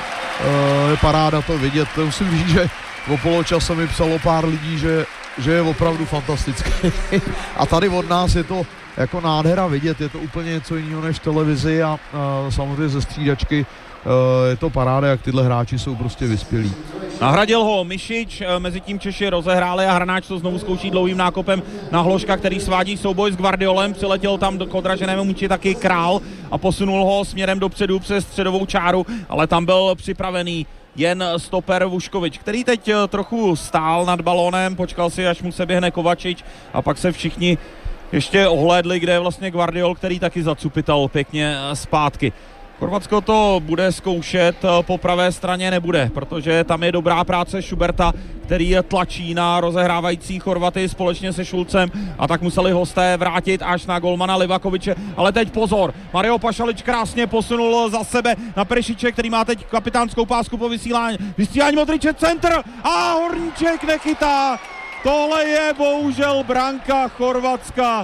Je paráda to vidět. Musím říct, že o poločase mi psalo pár lidí, že, že je opravdu fantastický. A tady od nás je to jako nádhera vidět, je to úplně něco jiného než televizi a, a samozřejmě ze střídačky e, je to paráda, jak tyhle hráči jsou prostě vyspělí. Nahradil ho Mišič, mezi tím Češi rozehráli a Hranáč to znovu zkouší dlouhým nákopem na Hloška, který svádí souboj s Guardiolem, přiletěl tam do odraženému míči taky Král a posunul ho směrem dopředu přes středovou čáru, ale tam byl připravený jen stoper Vuškovič, který teď trochu stál nad balónem, počkal si, až mu se běhne Kovačič a pak se všichni ještě ohlédli, kde je vlastně Guardiol, který taky zacupital pěkně zpátky. Chorvatsko to bude zkoušet, po pravé straně nebude, protože tam je dobrá práce Schuberta, který je tlačí na rozehrávající Chorvaty společně se Šulcem a tak museli hosté vrátit až na golmana Livakoviče. Ale teď pozor, Mario Pašalič krásně posunul za sebe na Perešiče, který má teď kapitánskou pásku po vysílání. Vysílání Modriče, centr a Horníček nechytá. Tohle je bohužel branka Chorvatska.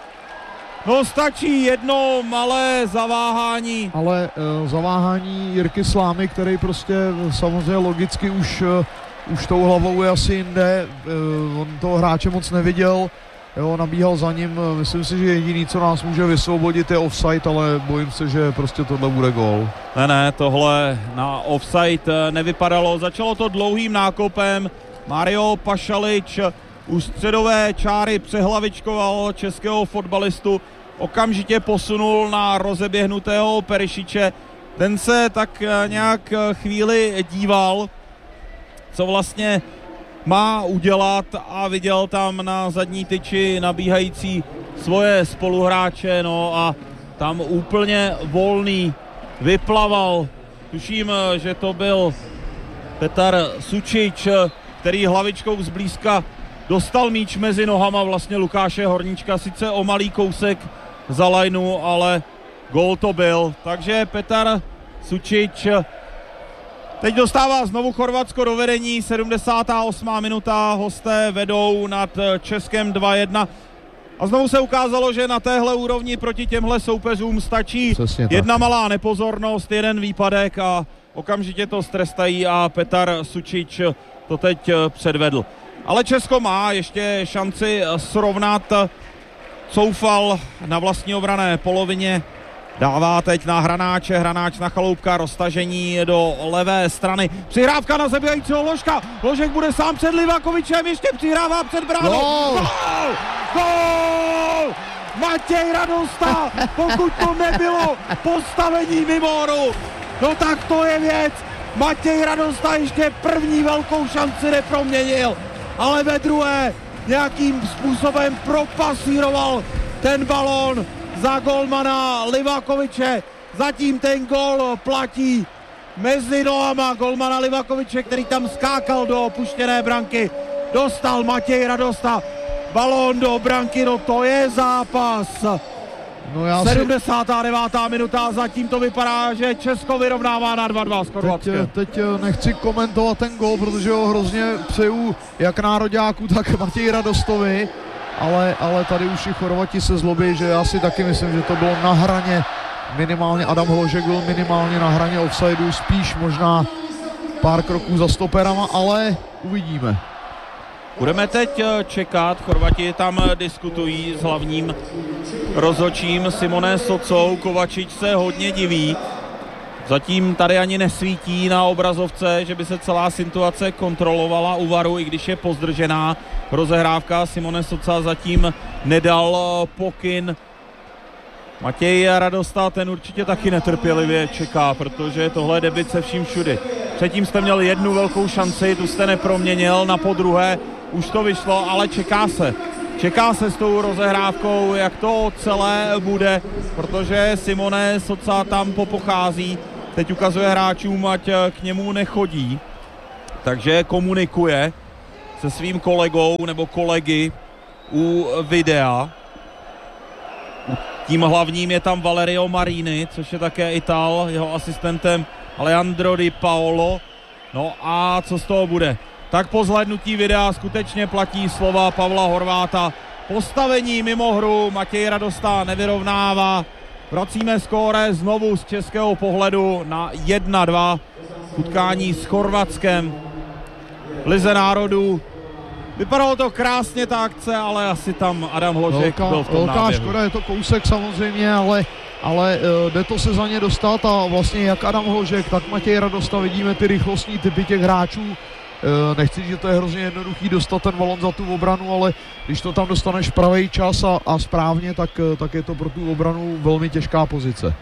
No stačí jedno malé zaváhání. Ale uh, zaváhání Jirky Slámy, který prostě samozřejmě logicky už, uh, už tou hlavou je asi jinde. Uh, on toho hráče moc neviděl, jo, nabíhal za ním. Uh, myslím si, že jediný, co nás může vysvobodit, je offside, ale bojím se, že prostě tohle bude gól. Ne, ne, tohle na offside nevypadalo. Začalo to dlouhým nákopem. Mario Pašalič u středové čáry přehlavičkoval českého fotbalistu, okamžitě posunul na rozeběhnutého Perešiče. Ten se tak nějak chvíli díval, co vlastně má udělat a viděl tam na zadní tyči nabíhající svoje spoluhráče, no a tam úplně volný vyplaval. Tuším, že to byl Petar Sučič, který hlavičkou zblízka dostal míč mezi nohama vlastně Lukáše Horníčka, sice o malý kousek za lajnu, ale gól to byl. Takže Petar Sučič teď dostává znovu Chorvatsko do vedení, sedmdesátá osmá minuta, hosté vedou nad Českem dva jedna. A znovu se ukázalo, že na téhle úrovni proti těmhle soupeřům stačí jedna malá nepozornost, jeden výpadek a okamžitě to strestají a Petar Sučič to teď předvedl. Ale Česko má ještě šanci srovnat. Coufal na vlastní obrané polovině dává teď na Hranáče, Hranáč na Chaloupka, roztažení do levé strany. Přihrávka na zabíjajícího Ložka. Ložek bude sám před Livakovičem, ještě přihrává před bránou. Gól! Gól! Gól! Matěj Radosta, pokud to nebylo postavení mimo hru, no tak to je věc. Matěj Radosta ještě první velkou šanci neproměnil, ale ve druhé nějakým způsobem propasíroval ten balón za golmana Livakoviče. Zatím ten gól platí mezi nohama golmana Livakoviče, který tam skákal do opuštěné branky. Dostal Matěj Radosta balón do branky, no to je zápas. No já sedmdesátá devátá minuta, zatím to vypadá, že Česko vyrovnává na dva dva s Chorvatskem. Teď, teď nechci komentovat ten gól, protože ho hrozně přeju jak nároďáku, tak Matěji Radostovi, ale, ale tady už i Chorvati se zlobí, že já si taky myslím, že to bylo na hraně, minimálně Adam Hložek byl minimálně na hraně offsideu, spíš možná pár kroků za stoperama, ale uvidíme. Budeme teď čekat, Chorvati tam diskutují s hlavním rozhodčím Simone Socou, Kovačič se hodně diví. Zatím tady ani nesvítí na obrazovce, že by se celá situace kontrolovala u varu, i když je pozdržená rozehrávka. Simone Soca zatím nedal pokyn. Matěj Radosta, ten určitě taky netrpělivě čeká, protože tohle je debut se vším všudy. Předtím jste měl jednu velkou šanci, tu jste neproměnil, na podruhé už to vyšlo, ale čeká se. Čeká se s tou rozehrávkou, jak to celé bude, protože Simone Soca tam popochází. Teď ukazuje hráčům, ať k němu nechodí, takže komunikuje se svým kolegou nebo kolegy u videa. Tím hlavním je tam Valerio Marini, což je také Ital, jeho asistentem Alejandro Di Paolo. No a co z toho bude? Tak po zhlédnutí videa skutečně platí slova Pavla Horváta. Postavení mimo hru, Matěj Radosta nevyrovnává. Vracíme skóre znovu z českého pohledu na jedna dva. Utkání s Chorvatskem v Lize národů. Vypadalo to krásně ta akce, ale asi tam Adam Hložek velká, byl v tom velká náběhu. škoda, je to kousek samozřejmě, ale, ale uh, jde to se za ně dostat a vlastně jak Adam Hložek, tak Matěj Radosta, vidíme ty rychlostní typy těch hráčů. Uh, nechci říct, že to je hrozně jednoduchý dostat ten balon za tu obranu, ale když to tam dostaneš v pravý čas a, a správně, tak, tak je to pro tu obranu velmi těžká pozice.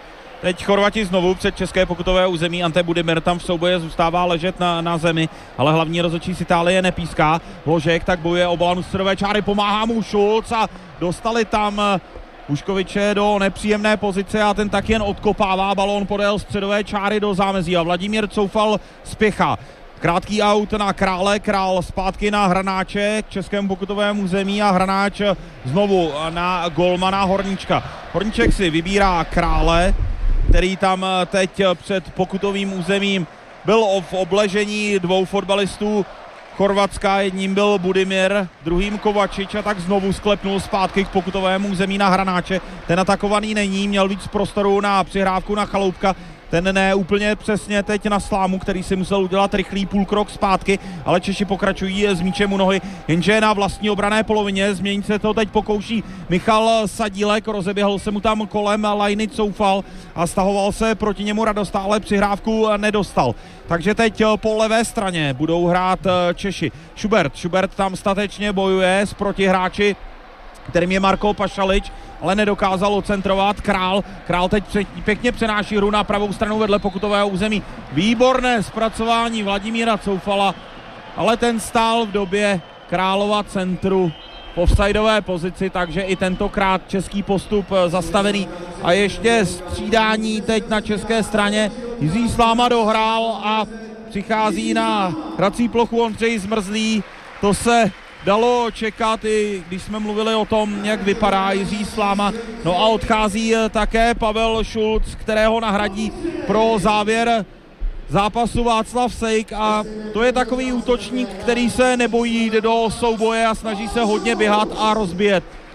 Teď Chorvati znovu před české pokutové území. Ante Budimir tam v souboji zůstává ležet na, na zemi, ale hlavní rozhodčí z Itálie nepíská. Hložek tak bojuje o balonu středové čáry, pomáhá mu Šulc a dostali tam Puškoviče do nepříjemné pozice a ten tak jen odkopává balón podél středové čáry do zámezí a Vladimír Coufal spěchá. Krátký aut na Krále, Král zpátky na Hranáče k českému pokutovému území a Hranáč znovu na golmana Horníčka. Horníček si vybírá Krále, který tam teď před pokutovým územím byl v obležení dvou fotbalistů Chorvatska, jedním byl Budimir, druhým Kovačič a tak znovu sklepnul zpátky k pokutovému území na Hranáče. Ten atakovaný není, měl víc prostoru na přihrávku na Chaloupka, ten ne úplně přesně teď na Slámu, který si musel udělat rychlý půlkrok zpátky, ale Češi pokračují s míčem u nohy, jenže na vlastní obrané polovině, změnit se to teď pokouší Michal Sadílek, rozeběhl se mu tam kolem lajny Coufal a stahoval se proti němu Radosta, ale přihrávku nedostal. Takže teď po levé straně budou hrát Češi. Schubert, Schubert tam statečně bojuje s protihráči, kterým je Marko Pašalič, ale nedokázal ocentrovat. Král, Král teď pěkně přenáší hru na pravou stranu vedle pokutového území. Výborné zpracování Vladimíra Coufala, ale ten stál v době Králova centru v offsideové pozici, takže i tentokrát český postup zastavený. A ještě střídání teď na české straně. Jiří Sláma dohrál a přichází na hrací plochu Ondřej Zmrzlý. To se dalo čekat, i když jsme mluvili o tom, jak vypadá Jiří Sláma. No a odchází také Pavel Šulc, kterého nahradí pro závěr zápasu Václav Sejk a to je takový útočník, který se nebojí jít do souboje a snaží se hodně běhat a rozbíjet.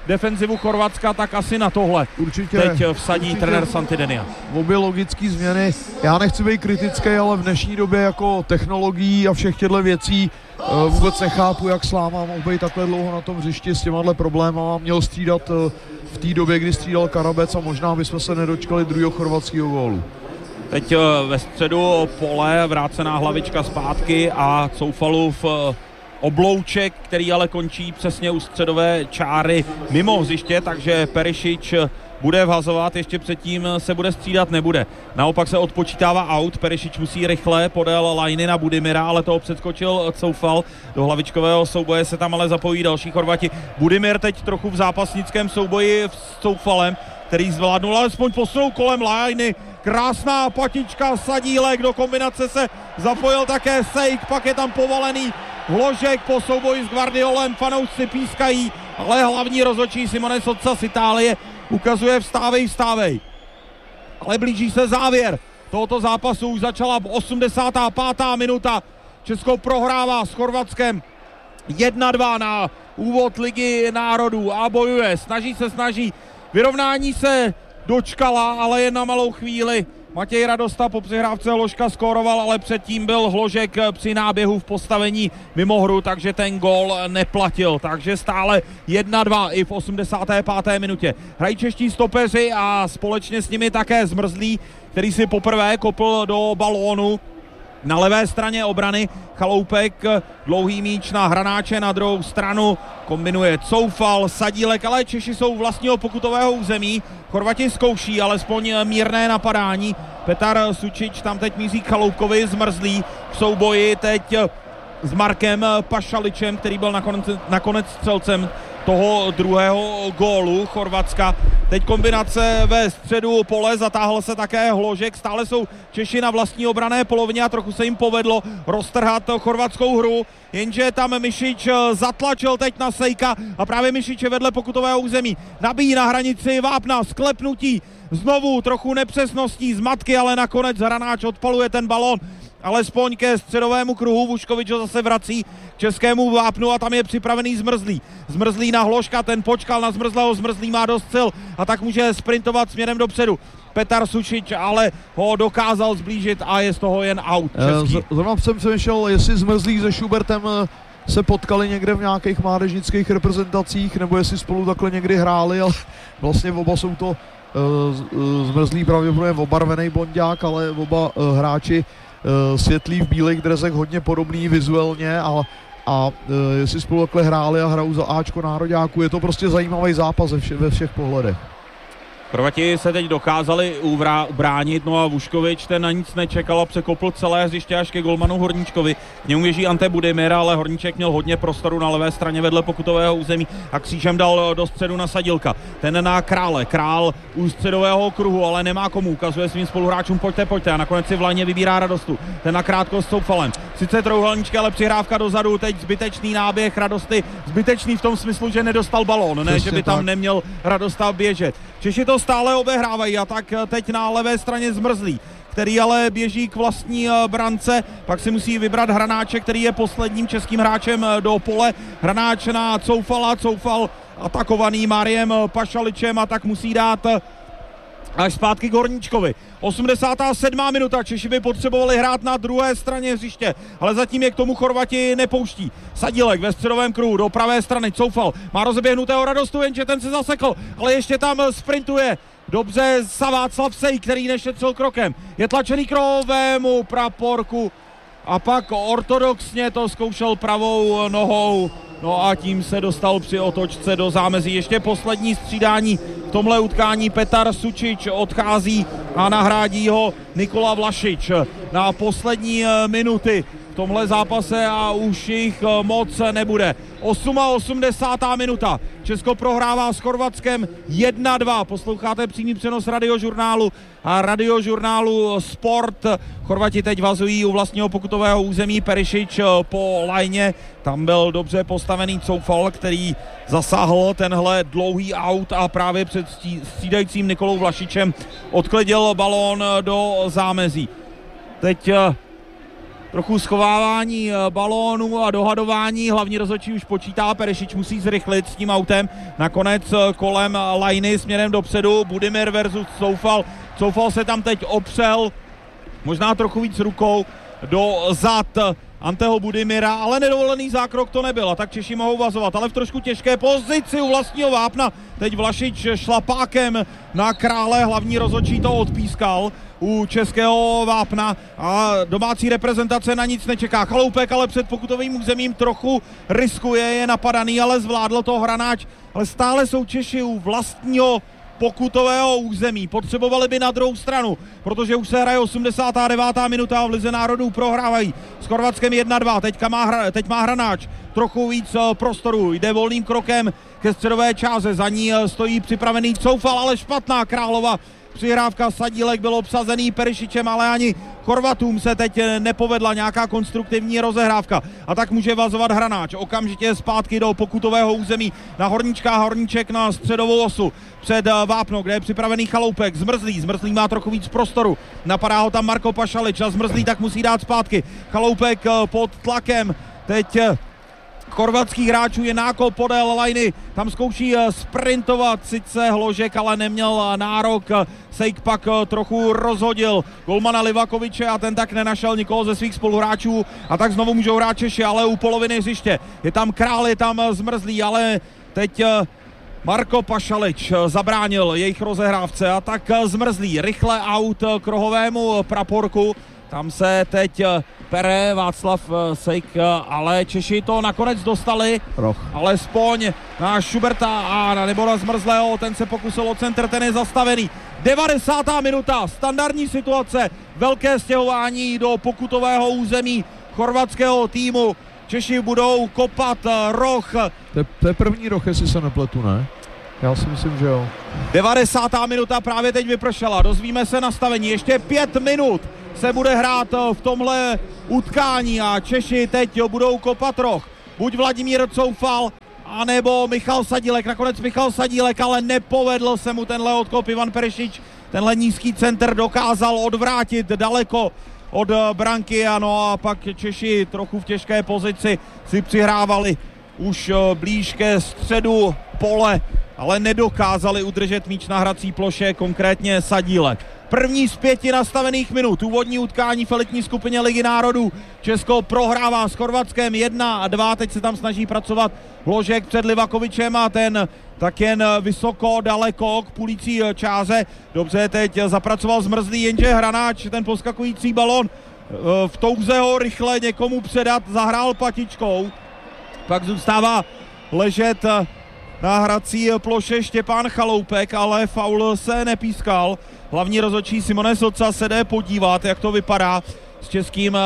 defenzivu Chorvatska, tak asi na tohle určitě, teď vsadí určitě trenér Santidenia. Obě logické změny. Já nechci být kritický, ale v dnešní době jako technologií a všech těchto věcí uh, vůbec nechápu, jak Sláma mohl být takhle dlouho na tom hřišti s těmahle problémama. Měl střídat uh, v té době, kdy střídal Karabec a možná bychom se nedočkali druhého chorvatského gólu. Teď uh, ve středu pole, vrácená hlavička zpátky a Coufalův uh, oblouček, který ale končí přesně u středové čáry mimo hřiště, takže Perišič bude vhazovat, ještě předtím se bude střídat, nebude. Naopak se odpočítává out, Perišič musí rychle podél lajny na Budimira, ale toho předskočil Coufal. Do hlavičkového souboje se tam ale zapojí další Chorvati. Budimir teď trochu v zápasnickém souboji s Coufalem, který zvládnul alespoň posunout kolem lajny. Krásná patička, Sadílek, do kombinace se zapojil také Sejk, pak je tam povalený Hložek po souboji s Guardiolem, fanoušci pískají, ale hlavní rozhodčí Simone Sozza z Itálie ukazuje vstávej, vstávej. Ale blíží se závěr tohoto zápasu, už začala osmdesátá pátá minuta, Česko prohrává s Chorvatskem jedna dva na úvod Ligy národů a bojuje, snaží se, snaží, vyrovnání se dočkala, ale jen na malou chvíli. Matěj Radosta po přihrávce Hložka skóroval, ale předtím byl Hložek při náběhu v postavení mimo hru, takže ten gól neplatil. Takže stále jedna dva i v osmdesáté páté minutě. Hrají čeští stopeři a společně s nimi také Zmrzlý, který si poprvé kopl do balónu. Na levé straně obrany Chaloupek, dlouhý míč na Hranáče, na druhou stranu kombinuje Coufal, Sadílek, ale Češi jsou vlastního pokutového území. Chorvati zkouší alespoň mírné napadání. Petar Sučič tam teď míří k Chaloupkovi, Zmrzlý v souboji teď s Markem Pašaličem, který byl nakonec, nakonec střelcem toho druhého gólu Chorvatska. Teď kombinace ve středu pole, zatáhl se také Hložek, stále jsou Češi na vlastní obranné polovině a trochu se jim povedlo roztrhat chorvatskou hru, jenže tam Mišič zatlačil teď na Sejka a právě Mišič je vedle pokutového území. Nabíjí na hranici Vápna, sklepnutí, znovu trochu nepřesností, zmatky, ale nakonec Hranáč odpaluje ten balón alespoň ke středovému kruhu. Vuškovič ho zase vrací k českému Vápnu a tam je připravený Zmrzlý. Zmrzlý na Hložka, ten počkal na Zmrzlého, Zmrzlý má dost sil a tak může sprintovat směrem dopředu. Petar Sučič ale ho dokázal zblížit a je z toho jen out český. Zrovna jsem přemýšlel, jestli Zmrzlý se Schubertem se potkali někde v nějakých mládežnických reprezentacích, nebo jestli spolu takhle někdy hráli, ale vlastně oba jsou to uh, Zmrzlý pravděpodobně obarvený blonďák, ale oba uh, hráči uh, světlí v bílých dresech, hodně podobný vizuálně a, a uh, jestli spolu takhle hráli a hrajou za Ačko nároďáků, je to prostě zajímavý zápas ve, vše, ve všech pohledech. Chorvati se teď dokázali ubránit, no a Vuškovič ten na nic nečekal a překopl celé hřiště až ke golmanu Horníčkovi. K němu běží Ante Budimir, ale Horníček měl hodně prostoru na levé straně vedle pokutového území a křížem dal do středu na Sadílka. Ten na Krále, Král u středového kruhu, ale nemá komu, ukazuje svým spoluhráčům pojďte, pojďte a nakonec si v lajně vybírá Radostu. Ten na krátko s Coufalem. Sice trouhelníčky, ale přihrávka dozadu, teď zbytečný náběh Radosty, zbytečný v tom smyslu, že nedostal balón, ne, že by tam neměl Radosta běžet. Češi to stále obehrávají a tak teď na levé straně Zmrzlý, který ale běží k vlastní brance, pak si musí vybrat Hranáče, který je posledním českým hráčem do pole. Hranáč na Coufala, Coufal atakovaný Mariem Pašaličem a tak musí dát až zpátky k Horníčkovi. osmdesátá sedmá minuta, Češi by potřebovali hrát na druhé straně hřiště, ale zatím je k tomu Chorvati nepouští. Sadílek ve středovém kruhu do pravé strany, Coufal má rozeběhnutého Radostu, jenže ten se zasekl, ale ještě tam sprintuje dobře Václav Sejk, který nešetřil krokem. Je tlačený k rovému praporku a pak ortodoxně to zkoušel pravou nohou. No a tím se dostal při otočce do zámezí. Ještě poslední střídání v tomhle utkání. Petar Sučič odchází a nahrádí ho Nikola Vlašič na poslední minuty v tomhle zápase a už jich moc nebude. osmdesátá osmá minuta. Česko prohrává s Chorvatskem jedna dva. Posloucháte přímý přenos radiožurnálu a radiožurnálu Sport. Chorvati teď vazují u vlastního pokutového území. Perišič po lajně. Tam byl dobře postavený Coufal, který zasáhl tenhle dlouhý aut a právě před střídajícím Nikolou Vlašičem odklidil balón do zámezí. Teď trochu schovávání balónu a dohadování, hlavní rozhodčí už počítá, Perešič musí zrychlit s tím autem, nakonec kolem lajny směrem dopředu, Budimir versus Coufal, Coufal se tam teď opřel, možná trochu víc rukou do zad Anteho Budimira, ale nedovolený zákrok to nebyl, a tak Češi mohou vazovat, ale v trošku těžké pozici u vlastního vápna. Teď Vlašič šlapákem na Krále, hlavní rozhodčí to odpískal u českého vápna a domácí reprezentace na nic nečeká. Chaloupek ale před pokutovým územím trochu riskuje, je napadaný, ale zvládl to Hranáč, ale stále jsou Češi u vlastního pokutového území. Potřebovali by na druhou stranu, protože už se hraje osmdesátá devátá minuta a v Lize národů prohrávají s Chorvatskem jedna dva. Teďka má hra, teď má Hranáč trochu víc prostoru, jde volným krokem ke středové čáře, za ní stojí připravený Coufal, ale špatná Králova přihrávka, Sadílek byl obsazený Perišičem, ale ani Chorvatům se teď nepovedla nějaká konstruktivní rozehrávka a tak může vazovat Hranáč. Okamžitě zpátky do pokutového území na Horníčka, Horníček na středovou osu před vápno, kde je připravený Chaloupek. Zmrzlý, Zmrzlý má trochu víc prostoru, napadá ho tam Marko Pašalič a Zmrzlý tak musí dát zpátky. Chaloupek pod tlakem, teď chorvatských hráčů je nákop podél lajny, tam zkouší sprintovat sice Hložek, ale neměl nárok, Sejk pak trochu rozhodil golmana Livakoviče a ten tak nenašel nikoho ze svých spoluhráčů a tak znovu můžou hrát Češi, ale u poloviny hřiště je tam Král, je tam Zmrzlý, ale teď Marko Pašalič zabránil jejich rozehrávce a tak Zmrzlý rychle out k rohovému praporku, tam se teď pere Václav Sejk, ale Češi to nakonec dostali, Roh. alespoň na Šuberta a na Nebora Zmrzlého, ten se pokusil o centr, ten je zastavený. devadesátá minuta, standardní situace, velké stěhování do pokutového území chorvatského týmu. Češi budou kopat roh. To je, to je první roh, jestli se nepletu, ne? Já si myslím, že jo. devadesátá minuta právě teď vypršela, dozvíme se nastavení, ještě pět minut se bude hrát v tomhle utkání a Češi teď budou kopat roh. Buď Vladimír Coufal, anebo Michal Sadílek. Nakonec Michal Sadílek, ale nepovedl se mu tenhle odkop. Ivan Perešič tenhle nízký center dokázal odvrátit daleko od branky, ano a pak Češi trochu v těžké pozici si přihrávali už blíž ke středu pole, ale nedokázali udržet míč na hrací ploše, konkrétně Sadílek. První z pěti nastavených minut, úvodní utkání v elitní skupině Ligy národů. Česko prohrává s Chorvatskem jedna a dva, teď se tam snaží pracovat Hložek před Livakovičem a ten tak jen vysoko, daleko k půlící čáře. Dobře, teď zapracoval Zmrzlý, jenže Hranáč, ten poskakující balon v touze ho rychle někomu předat, zahrál patičkou. Pak zůstává ležet na hrací ploše Štěpán Chaloupek, ale faul se nepískal. Hlavní rozhodčí Simone Soca se jde podívat, jak to vypadá s českým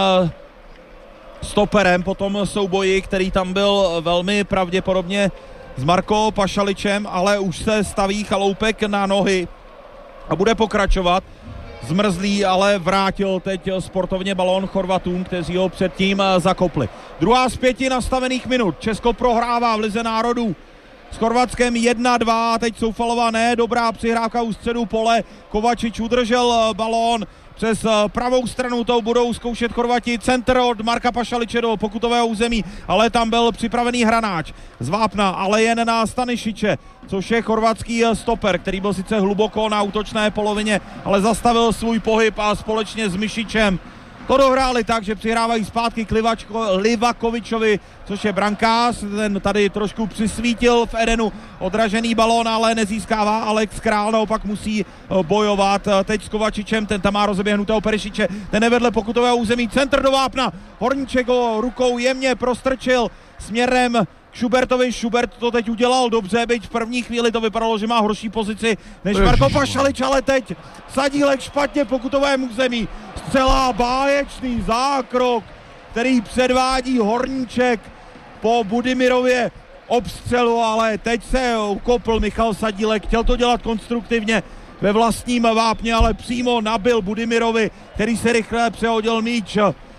stoperem po tom souboji, který tam byl velmi pravděpodobně s Marko Pašaličem, ale už se staví Chaloupek na nohy a bude pokračovat. Zmrzlý ale vrátil teď sportovně balón Chorvatům, kteří ho předtím zakopli. Druhá z pěti nastavených minut. Česko prohrává v Lize národů s Chorvatskem jedna dva, teď Soufalová ne, dobrá přihrávka u středu pole, Kovačič udržel balón, přes pravou stranu to budou zkoušet Chorvati, centr od Marka Pašaliče do pokutového území, ale tam byl připravený Hranáč z vápna, ale jen na Stanišiče, což je chorvatský stoper, který byl sice hluboko na útočné polovině, ale zastavil svůj pohyb a společně s Mišičem to dohráli tak, že přihrávají zpátky k Livačko, Livakovičovi, což je brankář, ten tady trošku přisvítil v Edenu, odražený balón, ale nezískává Alex Král, naopak musí bojovat teď s Kovačičem, ten tam má rozeběhnutého Perišiče, ten nevedle pokutového území, centr do vápna, Horníček ho rukou jemně prostrčil směrem Šubertovi, Šubert to teď udělal dobře, byť v první chvíli to vypadalo, že má horší pozici než Marko Pašalič, ale teď Sadílek špatně pokutovém území, zcela báječný zákrok, který předvádí Horníček po Budimirově obstřelu, ale teď se ukopl Michal Sadílek, chtěl to dělat konstruktivně ve vlastním vápně, ale přímo nabil Budimirovi, který se rychle přehodil míč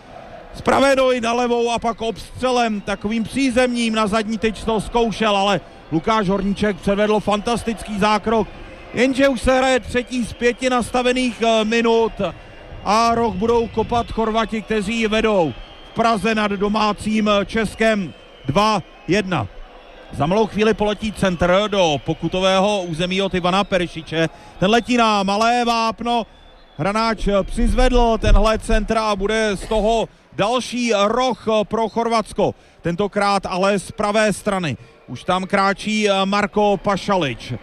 z pravé nohy na levou a pak obstřelem takovým přízemním na zadní tyč to zkoušel, ale Lukáš Horníček předvedl fantastický zákrok, jenže už se hraje třetí z pěti nastavených minut a roh budou kopat Chorvati, kteří vedou v Praze nad domácím Českem dva jedna. Za malou chvíli poletí centr do pokutového území od Ivana Perišiče. Ten letí na malé vápno. Hranáč přizvedl tenhle centr a bude z toho další roh pro Chorvatsko. Tentokrát ale z pravé strany. Už tam kráčí Marko Pašalič.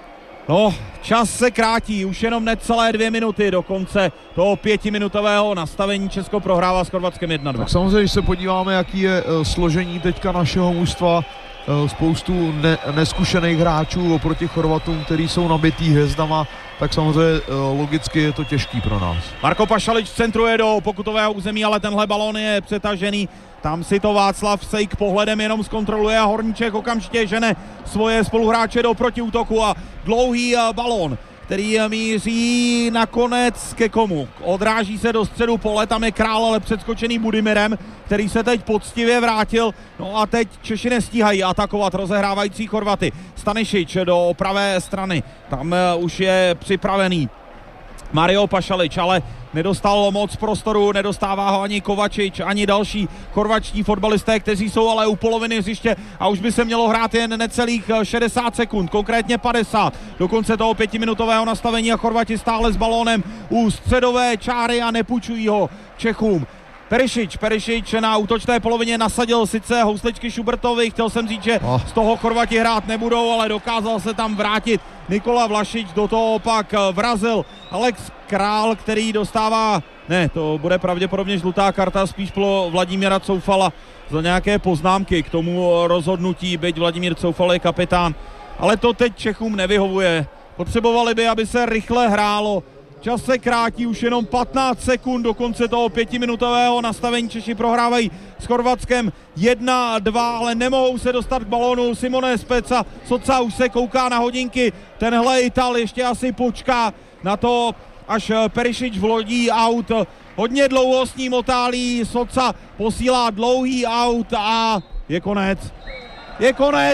No, čas se krátí, už jenom necelé dvě minuty do konce toho pětiminutového nastavení. Česko prohrává s Chorvatskem jedna dva. Tak samozřejmě, když se podíváme, jaký je uh, složení teďka našeho mužstva, uh, spoustu ne- neskušených hráčů oproti Chorvatům, který jsou nabitý hvězdama, tak samozřejmě uh, logicky je to těžký pro nás. Marko Pašalič centruje do pokutového území, ale tenhle balón je přetažený. Tam si to Václav Sejk pohledem jenom zkontroluje a Horníček okamžitě žene svoje spoluhráče do protiútoku a dlouhý balón, který míří nakonec ke komu. Odráží se do středu pole, tam je Král, ale předskočený Budimirem, který se teď poctivě vrátil. No a teď Češi nestíhají atakovat rozehrávající Chorvaty. Stanišič do pravé strany, tam už je připravený Mario Pašalič, ale nedostal moc prostoru, nedostává ho ani Kovačič, ani další chorvačtí fotbalisté, kteří jsou ale u poloviny hřiště a už by se mělo hrát jen necelých šedesát sekund, konkrétně padesát do konce toho pětiminutového nastavení a Chorvati stále s balónem u středové čáry a nepůjčují ho Čechům. Perišič, Perišič na útočné polovině nasadil sice housličky Šubertovi, chtěl jsem říct, že z toho Chorvati hrát nebudou, ale dokázal se tam vrátit Nikola Vlašič, do toho pak vrazil Alex Král, který dostává, ne, to bude pravděpodobně žlutá karta, spíš pro Vladimíra Coufala za nějaké poznámky k tomu rozhodnutí, byť Vladimír Coufal je kapitán, ale to teď Čechům nevyhovuje, potřebovali by, aby se rychle hrálo. Čas se krátí, už jenom patnáct sekund do konce toho pětiminutového nastavení. Češi prohrávají s Chorvatskem jedna dva, ale nemohou se dostat k balónu. Simone Speca, Soca už se kouká na hodinky. Tenhle Ital ještě asi počká na to, až Perišič vlodí aut. Hodně dlouho s ním otálí, Soca posílá dlouhý aut a je konec. Je konec.